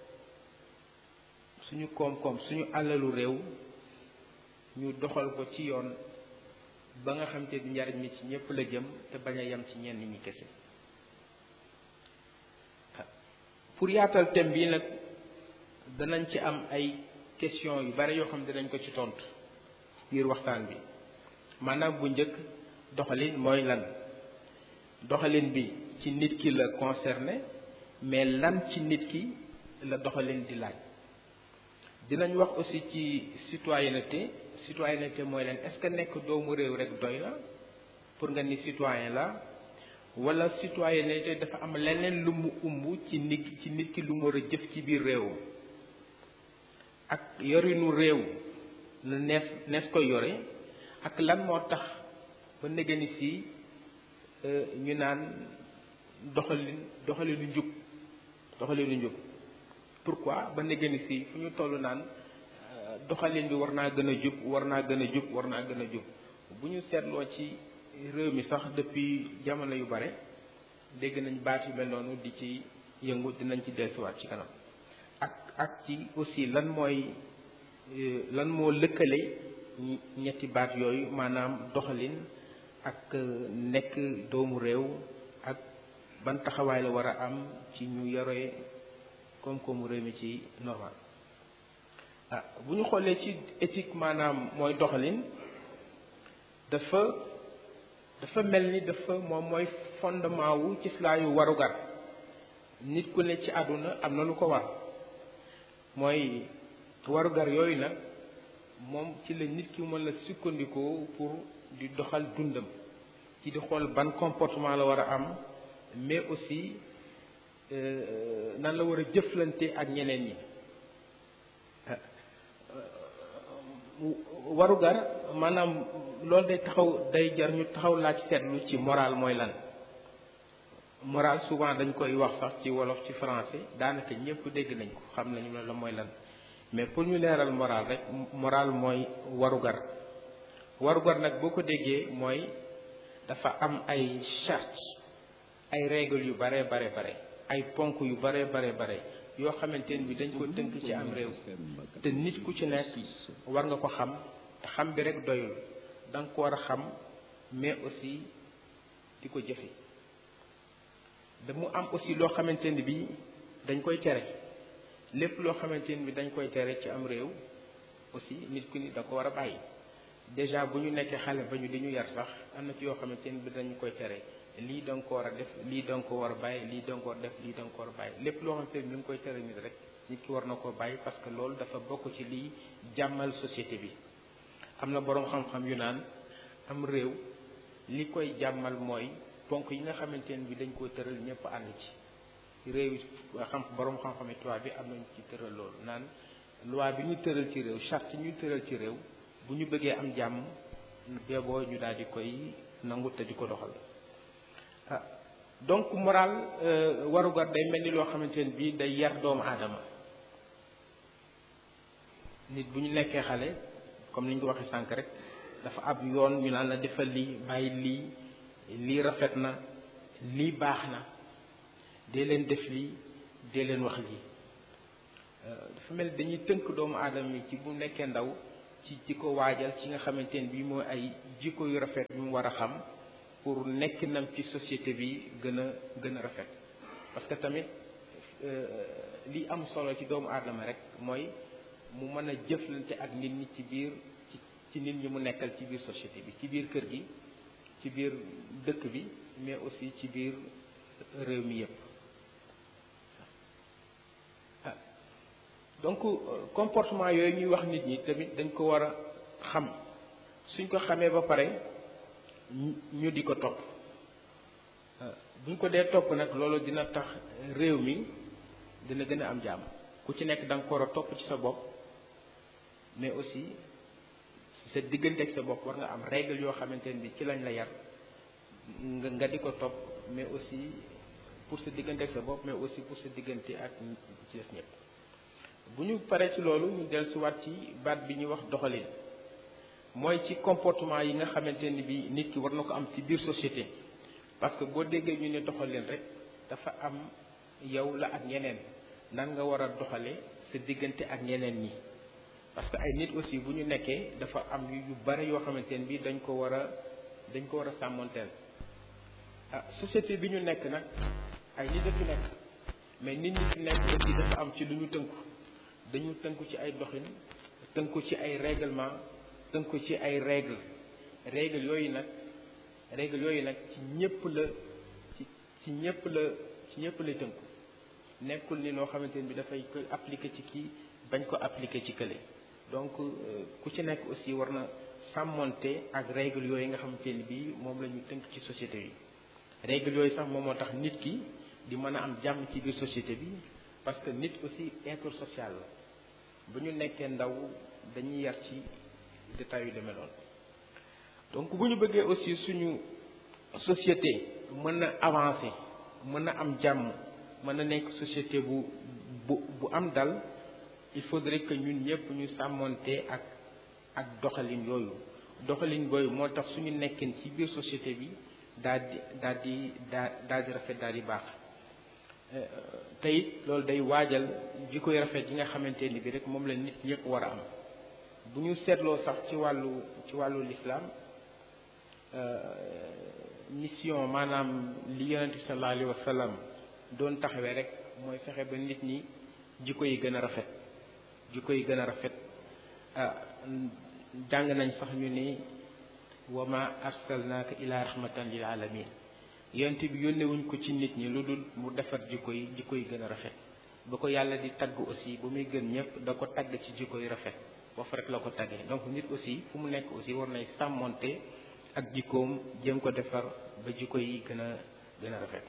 suñu alalu réew ñu doxal ko ci yoon ba nga xam te ni njariñ mi ci ñëpp la jëm te bañ a yem ci ñenn ñi kese pour yaatal thème bi nag danañ ci am ay question yu bari yoo xam ne dinañ ko ci tontu biir waxtaan bi maanaam bu njëkk doxalin mooy lan doxalin bi ci nit ki la concerné mais lan ci nit ki la doxalin di laaj dinañ wax aussi ci citoyenneté mooy lan est-ce que nekk doomu réew rek doy na pour nga ni citoyen la wala citoyenneté dafa am leneen lu mu umb ci nit ki lu mu war a jëf ci biir réew ak yorinu réew la nees ko yore ak lan moo tax ba negani si ñu naan doxalinu njub pourquoi ba negani si fu ñu toll naan doxalin bi war naa gën a jub bu ñu seetloo ci réew mi sax depuis jamono yu bare dégg nañ baat yu mel noonu di ci yëngu dinañ ci dellusiwaat ci kanam ak ci aussi lan moo lëkkale ñetti baat yooyu maanaam doxalin ak nekk doomu réew ak ban taxawaay la war a am ci ñu yore koom-koomu réew mi ci normal bu ñu xoolee ci éthique maanaam mooy doxalin dafa mel ni moom mooy fondement wu ci laayu warugar nit ku ne ci àdduna am na lu ko war mooy warugar yooyu nag moom ci la nit ki mën la sukkandikoo pour di doxal dundam ci di xool ban comportement la war a am mais aussi nan la war a jëflante ak ñeneen ñi warugar maanaam loolu day jar ñu taxaw laaj seetlu ci moral mooy lan moral souvent dañ koy wax sax ci wolof ci français daanaka ñëpp dégg nañ ko xam nañu la mooy lan mais pour ñu leeral moral mooy warugar nag boo ko déggee mooy dafa am ay charte ay règles yu bare ay ponk yu bare yoo xamante ne bi dañ ko tënk ci am réew te nit ku ci nekk war nga ko xam te xam bi rek doyul da nga ko war a xam mais aussi di ko jëfe da mu am aussi loo xamante ne bi dañ koy tere lépp loo xamante ne bi dañ koy tere ci am réew aussi nit ku ni da ko war a bàyyi déjà bu ñu nekkee xale ba ñu di ñu yar sax am na ci yoo xamante ne bi dañu koy tere lii da nga ko war a def lii da nga ko war a bàyyi lii da nga ko war a def lii da nga ko war a bàyyi lépp loo xamante ne bi ñu ngi koy tere nit rek nit ki war na koo bàyyi parce que loolu dafa bokk ci liy jàmmal société bi am na boroom xam-xam yu naan am réew li koy jàmmal mooy ponk yi nga xamante ne bi dañ koy tëral ñëpp ànd ci réew yi boroom xam-xam tubaab bi am nañ ci tëral loolu naan loi bi ñu tëral ci réew charte ñu tëral ci réew bu ñu bëggee am jàmm beeboo ñu daal di koy nangu te di ko doxal donc moral warugar day mel ni loo xamante ne bii day yar doomu aadama nit bu ñu nekkee xale comme ni ñu ko waxee sànq rek dafa ab yoon ñu naan la defal lii bàyyi lii rafet na lii baax na dee leen def lii dee leen wax lii dafa mel dañuy tënk doomu aadama yi ci bu nekkee ndaw ci di ko waajal ci nga xamante ne bii mooy ay jikko yu rafet yu mu war a xam pour nekk nam ci société bi gën a rafet parce que tamit li am solo ci doomu aadama rek mooy mu mën a jëflante ak nit ñi ci biir ci nit ñi mu nekkal ci biir société bi ci biir kër gi ci biir dëkk bi mais aussi ci biir réew mi yépp donc comportement yooyu ñuy wax nit ñi tamit dañ ko war a xam suñ ko xamee ba pare ñu di ko topp buñ ko dee topp nag loolu dina tax réew mi dina gën a am jàmm ku ci nekk da nga ko war a topp ci sa bopp mais aussi sa diggante ak sa bopp war nga am règle yoo xamante ne bi ci lañ la yar nga di ko topp mais aussi pour sa diggante ak sa bopp mais aussi pour sa diggante ak ci des ñëpp bu ñu paree ci loolu ñu dellusiwaat ci baat bi ñuy wax doxalin mooy ci comportement yi nga xamante ni bi nit ki war na ko am ci biir société parce que boo déggee ñu ne doxalin rek dafa am yow la ak ñeneen nan nga war a doxale sa diggante ak ñeneen ñi parce que ay nit aussi bu ñu nekkee dafa am yu bare yoo xamante ne bi dañ ko war a sàmmonteel société bi ñu nekk nag ay nit a fi nekk mais nit ñi fi nekk aussi dafa am ci lu ñu dañu tënku ci ay doxin tënku ci ay règlement tënku ci ay règle yooyu nag ci ñëpp la tënku nekkul ni loo xamante ne bi dafay koy appliquer ci kii bañ ko appliquer ci kële donc ku ci nekk aussi war na sàmmonte ak règle yooyu nga xamante ni bi moom la ñu tënk ci société yi règle yooyu sax moom moo tax nit ki di mën a am jàmm ci biir société bi parce que nit aussi être social la bu ñu nekkee ndaw dañuy yar ci détails yu demee noonu donc bu ñu bëggee aussi suñu société mën na avancer mën na am jàmm mën na nekk société bu am dal il faudrait que ñun ñëpp ñu sàmmonte ak doxalin booyu moo tax suñu nekkin ci biir société bi daal di rafet daal di baax te it loolu day waajal jikkoy rafet yi nga xamante ni bi rek moom la nit ñëpp war a am bu ñu seetloo sax ci wàllu lislaam mission maanaam li yonent bi sallallahu alayhi wa sallam doon taxawee rek mooy fexe ba nit ñi jikko yi gën a rafet jàng nañ sax ñu ni wa ma arsalnaaka ila rahmatan lil alamin yonent bi yónnewuñ ko ci nit ñi lu dul mu defar jikko yi gën a rafet ba ko yàlla di tagg aussi bu muy gën ñëpp da ko tagg ci jikko yi rafet foofu rek la ko taggee donc nit aussi fu mu nekk aussi war nay sàmmonte ak jikkoom jéem ko defar ba jikko yi gën a rafet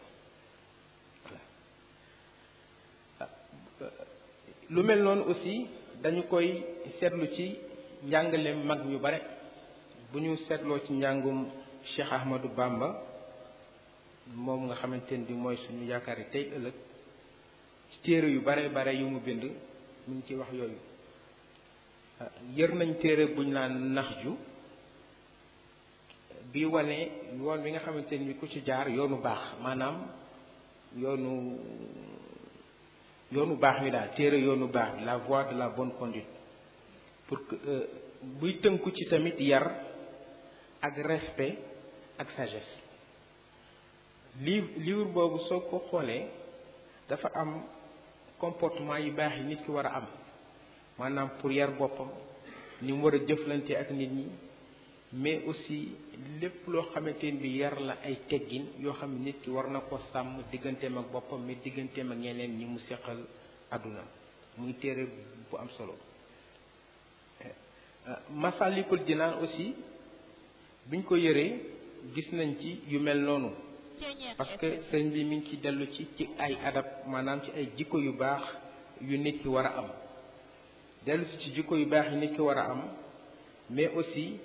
voilà lu mel noonu aussi dañu koy seetlu ci njàngaleem mag ñu bare bu ñu seetloo ci njàngum Cheikh Ahmadou Bamba moom nga xamante ne bi mooy suñu yaakaar yi tey ëllëg ci téere yu bare yu mu bind mu ngi ci wax yooyu yër nañ téere buñ naan Naxju bi wane yoon bi nga xamante ni ku ci jaar yoonu baax maanaam yoonu baax wi daal téere yoonu baax bi la voie de la bonne conduite pour que buy tënku ci tamit yar ak respect ak sagesse livre boobu soo ko xoolee dafa am comportement yu baax yi nit ki war a am maanaam pour yar boppam ni mu war a jëflante ak nit ñi mais aussi lépp loo xamante ni bi yar la ay teggin yoo xam ne nit ki war na ko sàmm digganteem ak boppam mais digganteem ak ñeneen ñi mu seqal àdduna muy téere bu am solo Masalikul Jinaan aussi biñ ko yëree gis nañ ci yu mel noonu parce que sëñ bi mi ngi ci dellu ci ay adab maanaam ci ay jikko yu baax yu nit ki war a am dellu ci jikko yu baax yu nit ki war a am mais aussi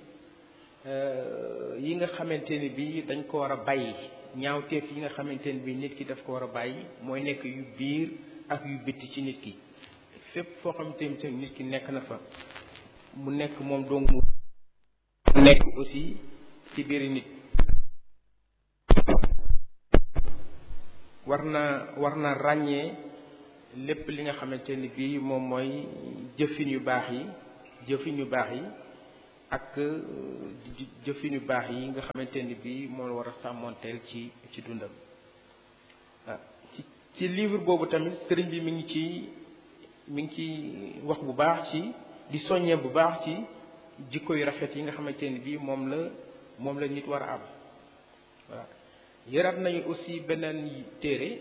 yi nga xamante ni bi dañ ko war a bàyyi ñaawteef yi nga xamante ni bi nit ki daf ko war a bàyyi mooy nekk yu biir ak yu bitti ci nit ki fépp foo xamante ni nit ki nekk na fa mu nekk moom dong mu nekk aussi ci biir nit war na ràññee lépp li nga xamante ni bii moom mooy jëfin yu baax yi ak jëfin yu baax yi nga xamante ni bii moom la war a sàmmoonteel ci dundam. ci livre boobu tamit sëriñ bi mi ngi ci wax bu baax ci di soññee bu baax ci jikko yu rafet yi nga xamante ni bii moom la nit war a am. voilà yëraat nañu aussi beneen téere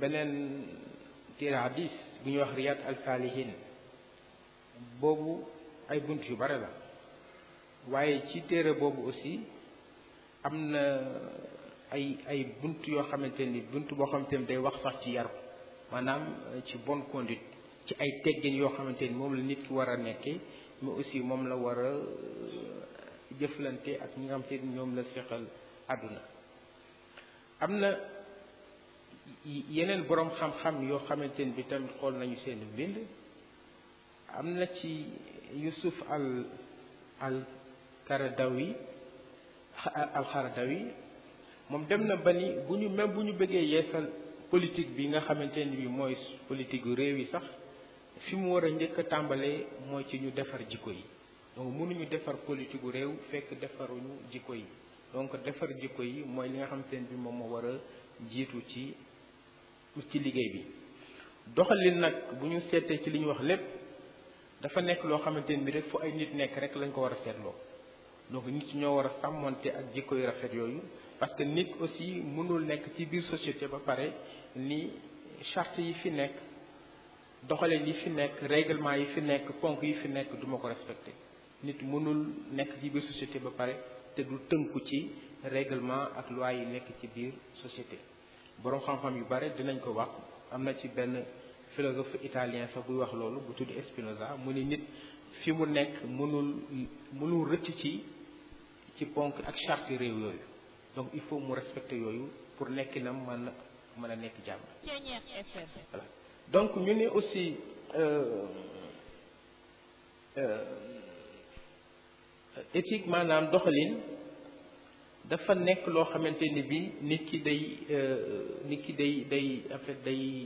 hadis bu ñuy wax Riyad al-Salihin boobu ay bunt yu bare la waaye ci téere boobu aussi am na ay bunt yoo xamante ni bunt boo xamante ni day wax sax ci yar maanaam ci bonne conduite ci ay teggin yoo xamante ni moom la nit ki war a nekkee mais aussi moom la war a jëflante ak ñi nga xamante ni ñoom la seqal àdduna. am na yeneen boroom xam-xam yoo xamante ni bi tamit xool nañu seen mbind am na ci Yusuf al Qaradawi moom dem na ba ni bu ñu bëggee yeesal politique bi nga xamante ni bi mooy politique yu réew yi sax fi mu war a njëkk a tàmbalee mooy ci ñu defar jikko yi. donc mënuñu defar politique gu réew fekk defaruñu jikko yi donc defar jikko yi mooy li nga xamante ne bi moom moo war a jiitu ci liggéey bi. doxalin nag bu ñu seetee ci li ñu wax lépp dafa nekk loo xamante ne bi rek fu ay nit nekk rek lañ ko war a seetloo donc nit ñoo war a sàmmonte ak jikko yu rafet yooyu parce que nit aussi mënul nekk ci biir société ba pare ni charte yi fi nekk doxalin yi fi nekk règlement yi fi nekk ponk yi fi nekk duma ko respecté. nit mënul nekk ci biir société ba pare te du tënku ci règlement ak loi yi nekk ci biir société. boroom xam-xam yu bare dinañ ko wax am na ci benn philosophe italien sax buy wax loolu bu tudd Spinoza mu ni nit fi mu nekk mënul rëcc ci ponk ak charte réew yooyu donc il faut mu respecter yooyu pour nekkinam mën a nekk jàmm. voilà donc ñu ne aussi éthique maanaam doxalin dafa nekk loo xamante ni bi nit ki day en fait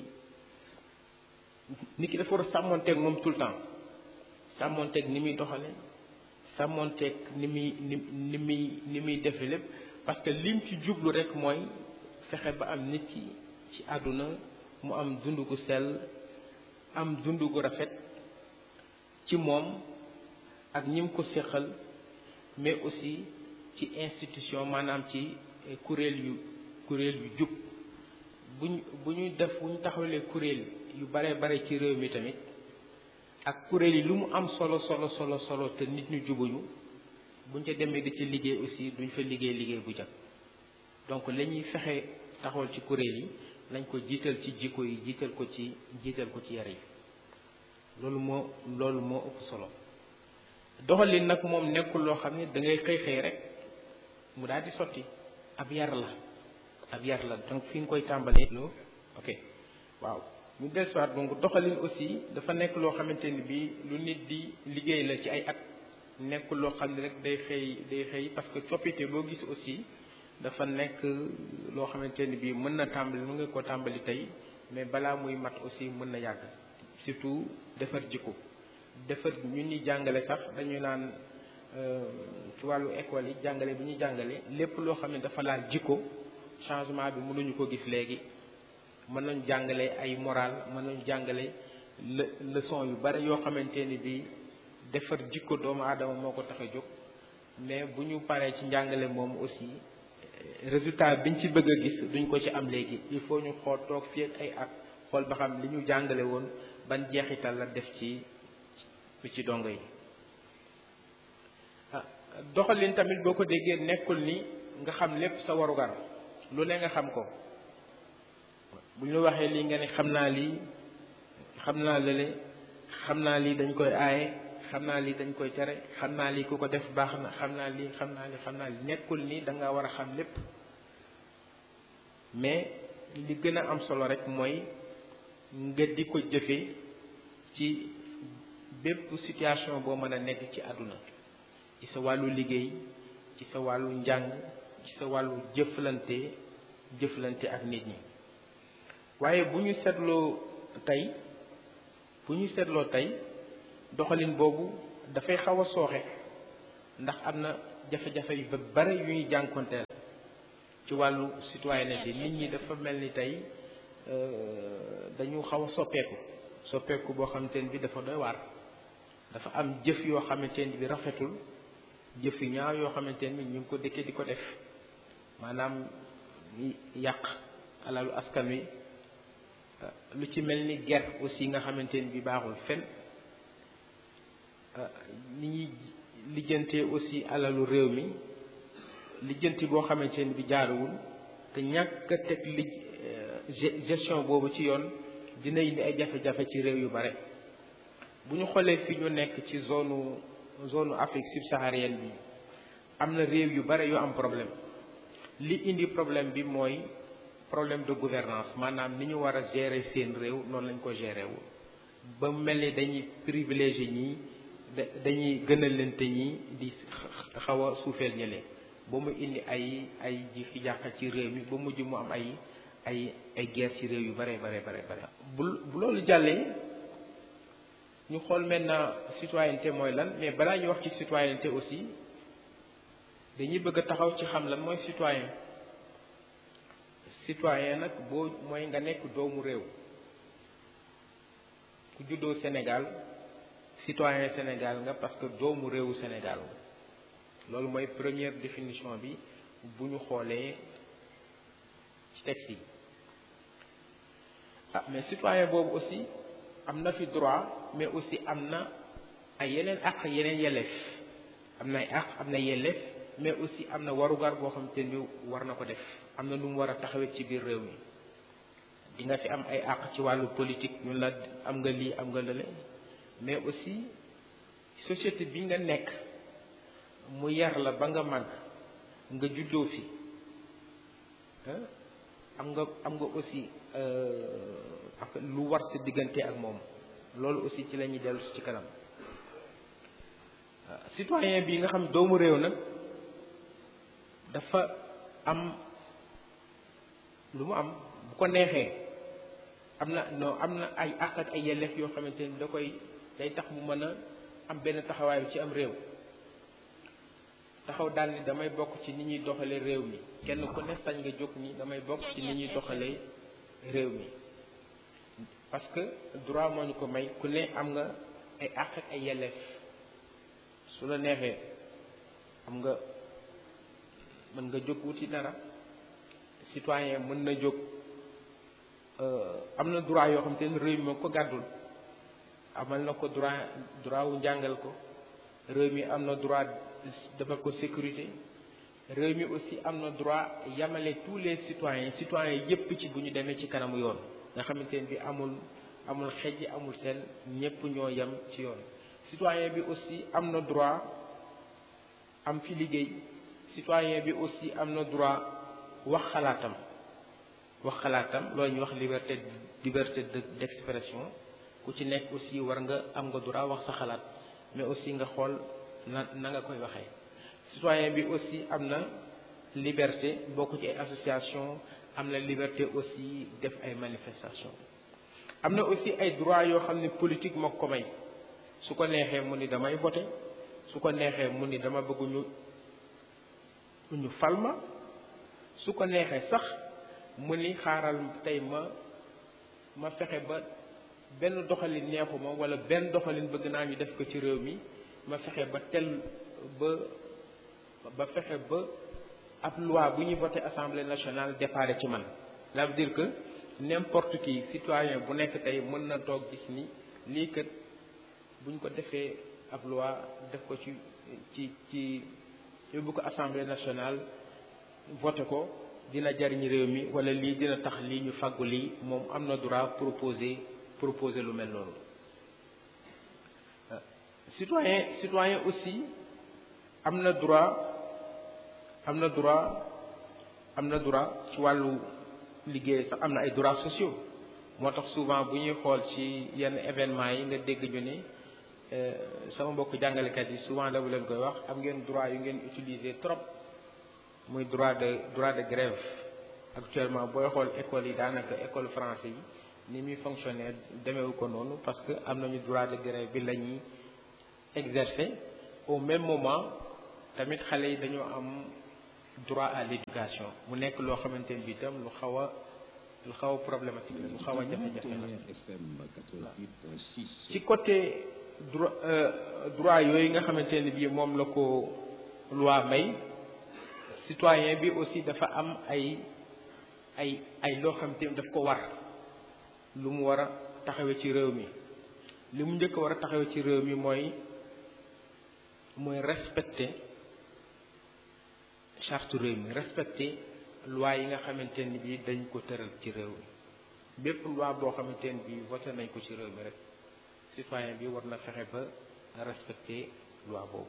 nit ki dafa war a sàmmonteeg moom tout le temps sàmmonteeg ni muy doxale sàmmonteeg ni muy defe lépp parce que lim ci jublu rek mooy fexe ba am nit ki ci àdduna mu am dund gu sell am dund gu rafet ci moom ak ñi mu ko séqal mais aussi ci institution maanaam ci kuréel yu jub bu ñu taxawalee kuréel yu bare ci réew mi tamit ak kuréel yi lu mu am solo te nit ñu jubuñu buñ ca demee di ci liggéey aussi duñ fa liggéey bu jag donc la ñuy fexe taxawal ci kuréel yi lañ ko jiital ci jikko yi jiital ko ci yar yi loolu moo ëpp solo. doxalin nag moom nekkul loo xam ne da ngay xëy rek mu daal di sotti ab yar la donc fi nga koy tàmbalee. ok waaw ñu dellusiwaat donc doxalin aussi dafa nekk loo xamante ni bii lu nit di liggéey la ci ay at nekkul loo xam ne rek day xëy parce que coppite boo gis aussi dafa nekk loo xamante ni bii mën na tàmbali mu ngi ko tàmbali tey mais balaa muy mat aussi mën na yàgg surtout defar jikko. defar ñun ñi jàngale sax dañu naan ci wàllu école yi jàngale bi ñuy jàngale lépp loo xam ne dafa laal jikko changement bi mënuñu ko gis léegi mën nañu jàngale ay moral mën nañu jàngale leçon yu bari yoo xamante ni bi defar jikko doomu aadama moo ko tax a jóg mais bu ñu paree ci njàngale moom aussi résultat biñ ci bëgg a gis duñ ko ci am léegi il faut ñu xool toog fii ak ay at xool ba xam li ñu jàngale woon ban jeexital la def ci dongo yi. doxalin tamit boo ko déggee nekkul ni nga xam lépp sa warugar lu ne nga xam ko bu ñu waxee lii nga ne xam naa lii xam naa lële xam naa lii dañ koy aaye xam naa lii dañ koy tere xam naa lii ku ko def baax na xam naa lii nekkul ni da nga war a xam lépp mais li gën a am solo rek mooy nga di ko jëfe ci bépp situation boo mën a nekk ci àdduna ci sa wàllu liggéey ci sa wàllu njàng ci sa wàllu jëflante ak nit ñi waaye bu ñu seetloo tey doxalin boobu dafay xaw a sooxe ndax am na jafe-jafe yu ba bare yu ñuy jànkonteel ci wàllu citoyenneté nit ñi dafa mel ni tey dañu xaw a soppeeku boo xamante ne bi dafa doy waar. dafa am jëf yoo xamante ne bi rafetul jëf yu ñaaw yoo xamante ne bi ñu ngi ko dëkkee di ko def maanaam yàq alalu askan wi lu ci mel ni ger aussi nga xamante ne bi baaxul fen ni ñuy lijjantee aussi alalu réew mi lijjanti boo xamante ne bi jaaruwul te ñàkk a teg gestion boobu ci yoon dina indi ay jafe-jafe ci réew yu bare. bu ñu xoolee fi ñu nekk ci zone Afrique subsaharienne bi am na réew yu bare yu am problème li indi problème bi mooy problème de gouvernance maanaam ni ñu war a gérer seen réew noonu lañ ko gérer wu ba mel ni dañuy privilégier ñii dañuy gënalante ñii di xaw a suufeel ñële ba mu indi ay ji fi jàq ci réew mi ba mujj mu am ay guerre ci réew yu bare bu loolu jàllee ñu xool maintenant citoyenneté mooy lan mais balaa ñu wax ci citoyenneté aussi dañuy bëgg a taxaw ci xam lan mooy citoyen nag boo mooy nga nekk doomu réew ku juddoo Sénégal citoyen Sénégal nga parce que doomu réewu Sénégal nga loolu mooy première définition bi bu ñu xoolee ci texte yi mais citoyen boobu aussi am na fi droit mais aussi am na ay yeneen àq yeneen yelleef am na ay àq am na yelleef mais aussi am na warugar boo xamante ni war na ko def am na lu mu war a taxawee ci biir réew mi di nga fi am ay àq ci wàllu politique ñun la am nga lii am nga lële mais aussi société bi nga nekk mu yar la ba nga màgg nga juddoo fi am nga aussi lu war sa diggante ak moom loolu aussi ci la ñuy dellu ci kanam citoyen bi nga xam doomu réew nag dafa am lu mu am bu ko neexee am na ay àq ak ay yelleef yoo xamante ni day tax mu mën a am benn taxawaay bi ci am réew taxaw daal ni damay bokk ci ni ñuy doxalee réew mi kenn ku ne sañ nga jóg ni damay bokk ci ni ñuy doxalee réew mi parce que droit moo ñu ko may ku ne am nga ay àq ak ay yelleef su la neexee am nga mën nga jóg wuti dara citoyen mën na jóg am na droit yoo xam te ne réew mi moo ko gàddul amal na ko droit wu njàngal ko réew mi am na droit defal ko sécurité réew mi aussi am na droit yamale tous les citoyens yépp ci bu ñu demee ci kanamu yoon nga xamante ne bi amul xejj amul seen ñépp ñoo yem ci yoon citoyen bi aussi am na droit am fi liggéey citoyen bi aussi am na droit wax xalaatam loolu ñuy wax liberté d'expression ku ci nekk aussi war nga am nga droit wax sa xalaat mais aussi nga xool na nga koy waxee citoyen bi aussi am na liberté bokk ci ay association am na liberté aussi def ay manifestation am na aussi ay droit yoo xam ne politique moo ko may su ko neexee mu ni damay voter su ko neexee mu ni dama bëgg ñu fal ma su ko neexee sax mu ni xaaral tey ma fexe ba benn doxalin neexuma wala benn doxalin bëgg naa ñu def ko ci réew mi ma fexe ba fexe ba ab loi bu ñuy voté assemblée nationale départ ci man. ça veut dire que n'importe qui citoyen bu nekk tey mën na toog gis ni lii kat buñ ko defee ab loi def ko ci yóbbu ko assemblée nationale voté ko dina jariñ réew mi wala lii dina tax lii ñu fàggu lii moom am na droit proposer lu mel noonu. citoyen aussi am na droit ci wàllu liggéey sax am na ay droits sociaux moo tax souvent bu ñuy xool ci yenn événements yi nga dégg ñu ni sama mbokk jàngalekat yi souvent dama leen koy wax am ngeen droit yu ngeen utiliser trop muy droit de grève actuellement booy xool école yi daanaka école français yi ni muy fonctionner demeewu ko noonu parce que am nañu droit de grève bi la ñuy exercer au même moment tamit xale yi dañoo am droit à l'éducation mu nekk loo xamante ne bi itam lu xaw a problématique la lu xaw a jafe-jafe la ci côté droit yooyu nga xamante ne bii moom la ko loi may citoyen bi aussi dafa am ay loo xamante ne daf ko war lu mu war a taxawee ci réew mi li mu njëkk war a taxawee ci réew mi mooy respecter charte réew mi respecter loi yi nga xamante ne bii dañ ko tëral ci réew mi bépp loi boo xamante ne bii voté nañ ko ci réew mi rek citoyen bi war na fexe ba respecter loi boobu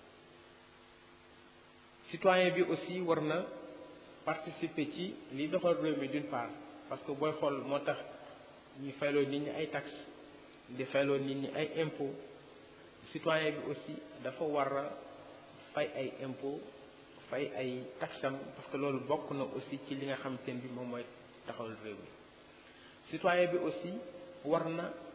citoyen bi aussi war na participer ci li doxal réew mi d'une part parce que booy xool moo tax ñu fayloo nit ñi ay taxes di fayloo nit ñi ay impôts citoyen bi aussi dafa war a fay ay impôts fay ay taxam parce que loolu bokk na aussi ci li nga xamante ne bi moom mooy taxawal réew mi citoyen bi aussi war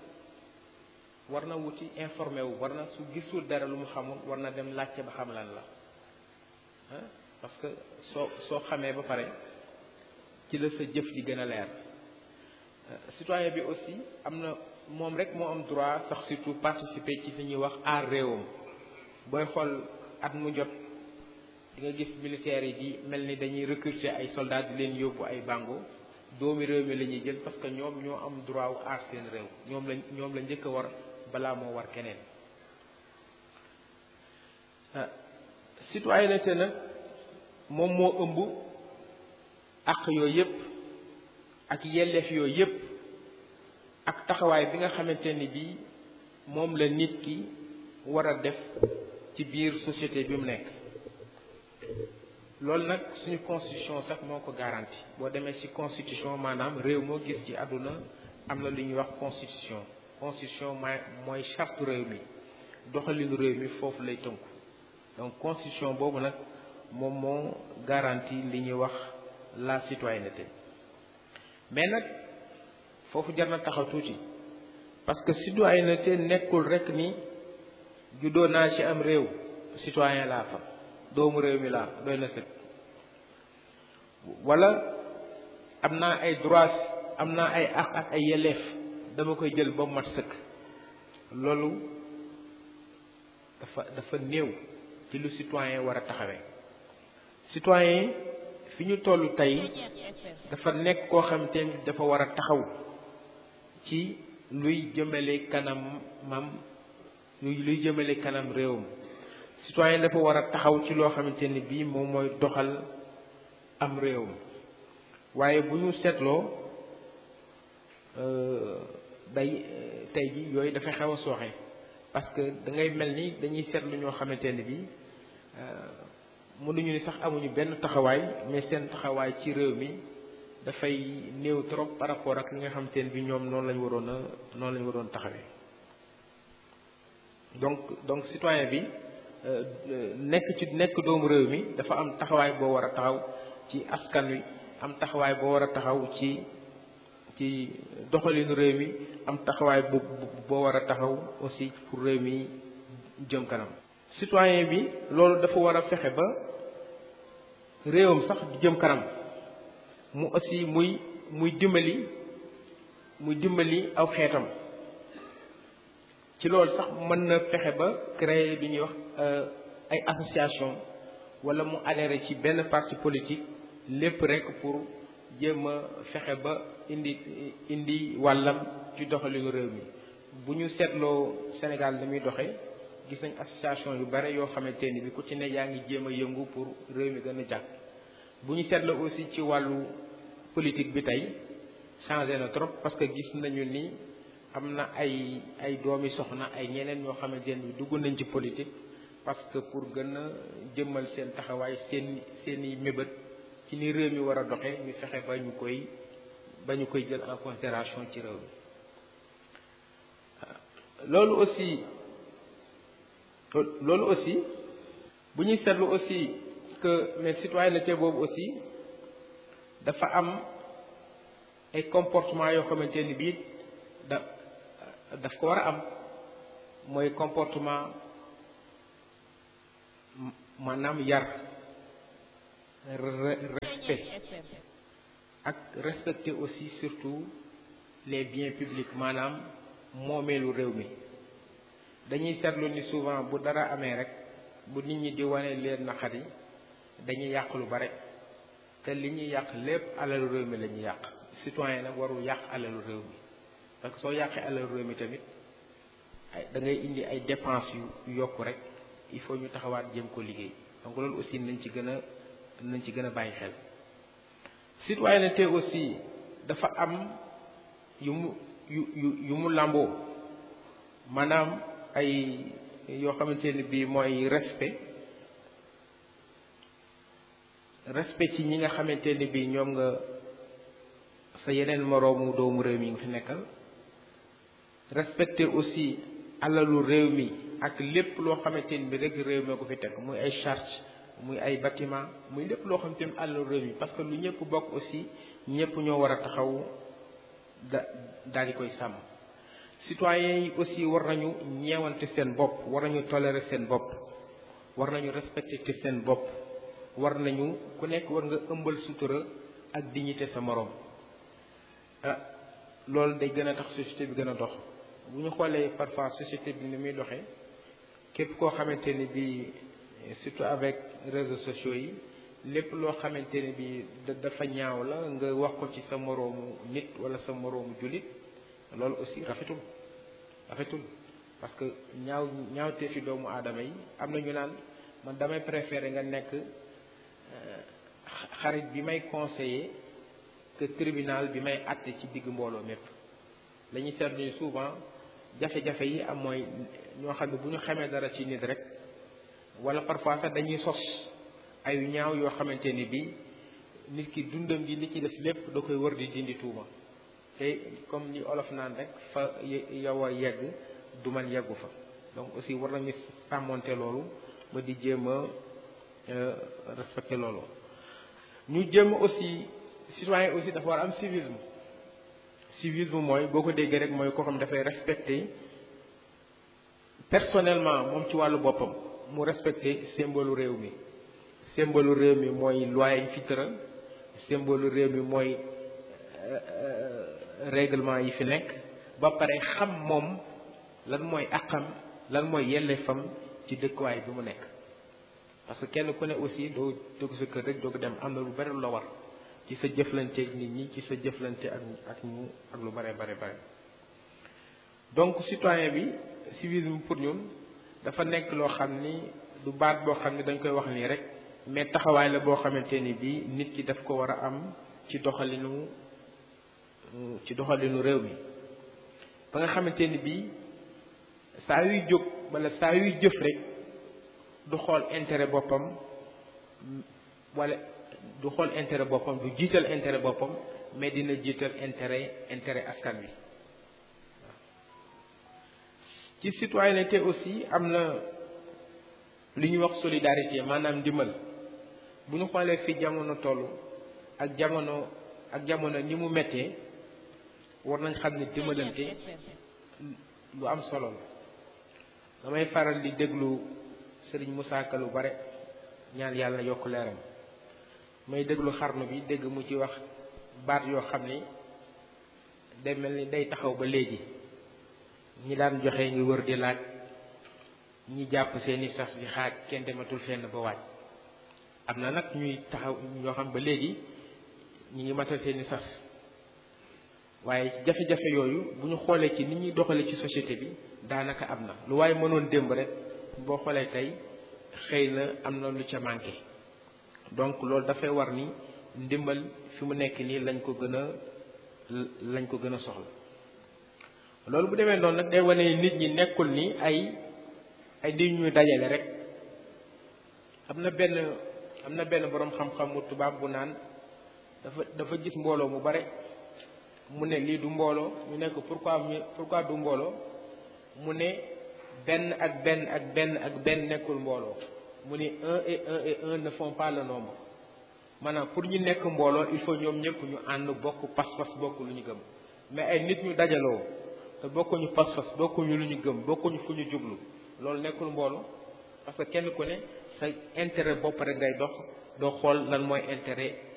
na wuti informé wu war na su gisul dara lu mu xamul war na dem laajte ba xam lan la parce que soo xamee ba pare ci la sa jëf di gën a leer citoyen bi aussi am na moom rek moo am droit sax surtout participer ci li ñuy wax aar réewam booy xool at mu jot di nga gis militaires yi di mel ni dañuy recruter ay soldats di leen yóbbu ay bango doomi réew mi la ñuy jël parce que ñoom ñoo am droit wu aar seen réew ñoom la njëkk a war balaa moo war keneen citoyenneté nag moom moo ëmb ak yooyu yëpp ak yelleef yooyu yëpp ak taxawaay bi nga xamante ni bii moom la nit ki war a def ci biir société bi mu nekk loolu nag suñu constitution sax moo ko garanti boo demee ci constitution maanaam réew moo gis ci àdduna am na lu ñuy wax constitution mooy charte réew mi doxalinu réew mi foofu lay tënku donc constitution boobu nag moom moo garanti li ñuy wax la citoyenneté mais nag foofu jar na taxaw tuuti parce que citoyenneté nekkul rek ni juddoo naa ci am réew citoyen laa fa doomu réew mi laa doy na sëkk wala am naa ay droits am naa ay àq ak ay yelleef dama koy jël ba mu mat sëkk loolu dafa néew ci lu citoyen war a taxawee citoyen fi ñu toll tey dafa nekk koo xam te dafa war a taxaw ci luy jëmale kanam réewam citoyen dafa war a taxaw ci loo xamante ni bii moom mooy doxal am réewam waaye bu ñu seetloo tey ji yooyu dafa xew a sooxe parce que da ngay mel ni dañuy seetlu ñoo xamante ni bii mënuñu ni sax amuñu benn taxawaay mais seen taxawaay ci réew mi dafay néew trop par rapport ak li nga xamante ne bi ñoom noonu lañu waroon taxawee donc citoyen bi nekk doomu réew mi dafa am taxawaay boo war a taxaw ci askan wi am taxawaay boo war a taxaw ci doxalinu réew mi am taxawaay boo war a taxaw aussi pour réew mi jëm kanam citoyen bi loolu dafa war a fexe ba réewam sax di jëm kanam mu aussi muy dimbali aw xeetam ci loolu sax mën na fexe ba créer li ñuy wax ay association wala mu adhérer ci benn parti politique lépp rek pour jéem a fexe ba indi wàllam ci doxalinu réew mi bu ñu seetloo Sénégal ni muy doxee gis nañ association yu bare yoo xamante ni bi ku ci ne yaa ngi jéem a yëngu pour réew mi gën a jàkk bu ñu seetloo aussi ci wàllu politique bi tey changé na trop parce que gis nañu ni am na ay doomi soxna ay ñeneen ñoo xamante ni dugg nañ ci politique parce que pour gën a jëmmal seen taxawaay seeni mébét ci ni réew mi war a doxee ñu fexe ba ñu koy jël en considération ci réew mi loolu aussi bu ñuy seetlu aussi que mais citoyenneté boobu aussi dafa am ay comportement yoo xamante ni bii daf ko war a am mooy comportement maanaam yar respect ak respecter aussi surtout les biens publics maanaam moomeelu réew mi dañuy seetlu ni souvent bu dara amee rek bu nit ñi di wane leen naqari dañuy yàq lu bare te li ñuy yàq lépp alalu réew mi la ñuy yàq citoyen nag warul yàq alalu réew mi parce que soo yàqee alalu réew mi tamit da ngay indi ay dépenses yu yokku rek il faut ñu taxawaat jëm ko liggéey donc loolu aussi nañ ci gën a bàyyi xel. citoyenneté aussi dafa am yu mu làmboo maanaam ay yoo xamante ni bii mooy respect ci ñi nga xamante ni bii ñoom nga sa yeneen moroomu doomu réew mi nga fi nekkal respecter aussi alalu réew mi ak lépp loo xamante ni bi rek réew mi ko fi teg muy ay charge muy ay bâtiment muy lépp loo xamante ni alalu réew mi parce que lu ñëpp bokk aussi ñëpp ñoo war a taxaw daal di koy sàmm citoyens yi aussi war nañu ñeewante seen bopp war nañu tolérer seen bopp war nañu respecter seen bopp war nañu ku nekk war nga ëmbal sutura ak dignité sa moroom loolu day gën a tax société bi gën a dox bu ñu xoolee parfois société bi ni muy doxee képp koo xamante ni bi surtout avec réseaux sociaux yi lépp loo xamante ni bi dafa ñaaw la nga wax ko ci sa moroomu nit walla sa moroomu jullit loolu aussi rafetul parce que ñaawtee fi doomu aadama yi am na ñu naan man damay préférer nga nekk xarit bi may conseiller que tribunal bi may àtte ci digg mbooloo mépp la ñuy seetlu ni souvent jafe-jafe yi am mooy ñoo xam ne bu ñu xamee dara ci nit rek walla parfois sax dañuy sos ay ñaaw yoo xamante ni bii nit ki dundam gi li ci des lépp da koy wër di dindi tuuma te comme ni olof naan rek fa yow a yegg du man yeggu fa donc aussi war nañu sàmmonte loolu ba di jéem a respecter loolu ñu jéem aussi citoyen aussi dafa war a am civisme mooy boo ko déggee rek mooy koo xam dafay respecter personnellement moom ci wàllu boppam mu respecter symbole réew mi mooy loi yi fi tëral symbole réew mi mooy règlement yi fi nekk ba pare xam moom lan mooy àqam lan mooy yelleefam ci dëkkuwaay bi mu nekk parce que kenn ku ne aussi doo dugg sa kër rek doo dem am na lu bari lu la war ci sa jëflante ak nit ñi ci sa jëflante ak lu bare donc citoyen bi civisme pour ñun dafa nekk loo xam ni du baat boo xam ni dañ koy wax nii rek mais taxawaay la boo xamante ni bii nit ki daf ko war a am ci doxalinu réew mi ba nga xamante ni bii saa yuy jóg walla saa yuy jëf rek du xool intérêt boppam walla du xool intérêt boppam du jiital intérêt boppam mais dina jiital intérêt askan wi ci citoyenneté aussi am na li ñuy wax solidarité maanaam ndimbal bu ñu xoolee fi jamono toll ak jamono ni mu méttee war nañ xam ne dimbalante lu am solo la damay faral di déglu Serigne Moussa Ka lu bare ñaan yàlla yokk leeram may déglu xarnu bi dégg mu ci wax baat yoo xam ni day mel ni day taxaw ba léegi ñi daan joxe ngi wër di laaj ñi jàpp seeni sas di xaaj kenn dematul fenn ba waaj am na nag ñuy taxaw ñoo xam ba léegi ñi ngi matal seeni sas waaye jafe-jafe yooyu bu ñu xoolee ci ni ñuy doxalee ci société bi daanaka am na lu waaye mënoon démb rek boo xoolee tey xëy na am na lu ca manqué donc loolu dafay war ni ndimbal fi mu nekk nii lañ ko gën a soxla loolu bu demee noonu nag day wane nit ñi nekkul ni ay nit ñuy dajale rek am na benn boroom xam-xamu tubaab bu naan dafa gis mbooloo mu bare mu ne lii du mbooloo ñu ne ko pourquoi du mbooloo mu ne benn ak benn nekkul mbooloo mu ne un et un ne font pas le nombre maanaam pour ñu nekk mbooloo il faut ñoom ñëpp ñu ànd bokk pas-pas bokk lu ñu gëm mais ay nit ñu dajaloo te bokkuñu pas-pas bokkuñu lu ñu gëm bokkuñu fu ñu jublu loolu nekkul mbooloo parce que kenn ku ne sa intérêt bopp rek ngay dox doo xool lan mooy intérêt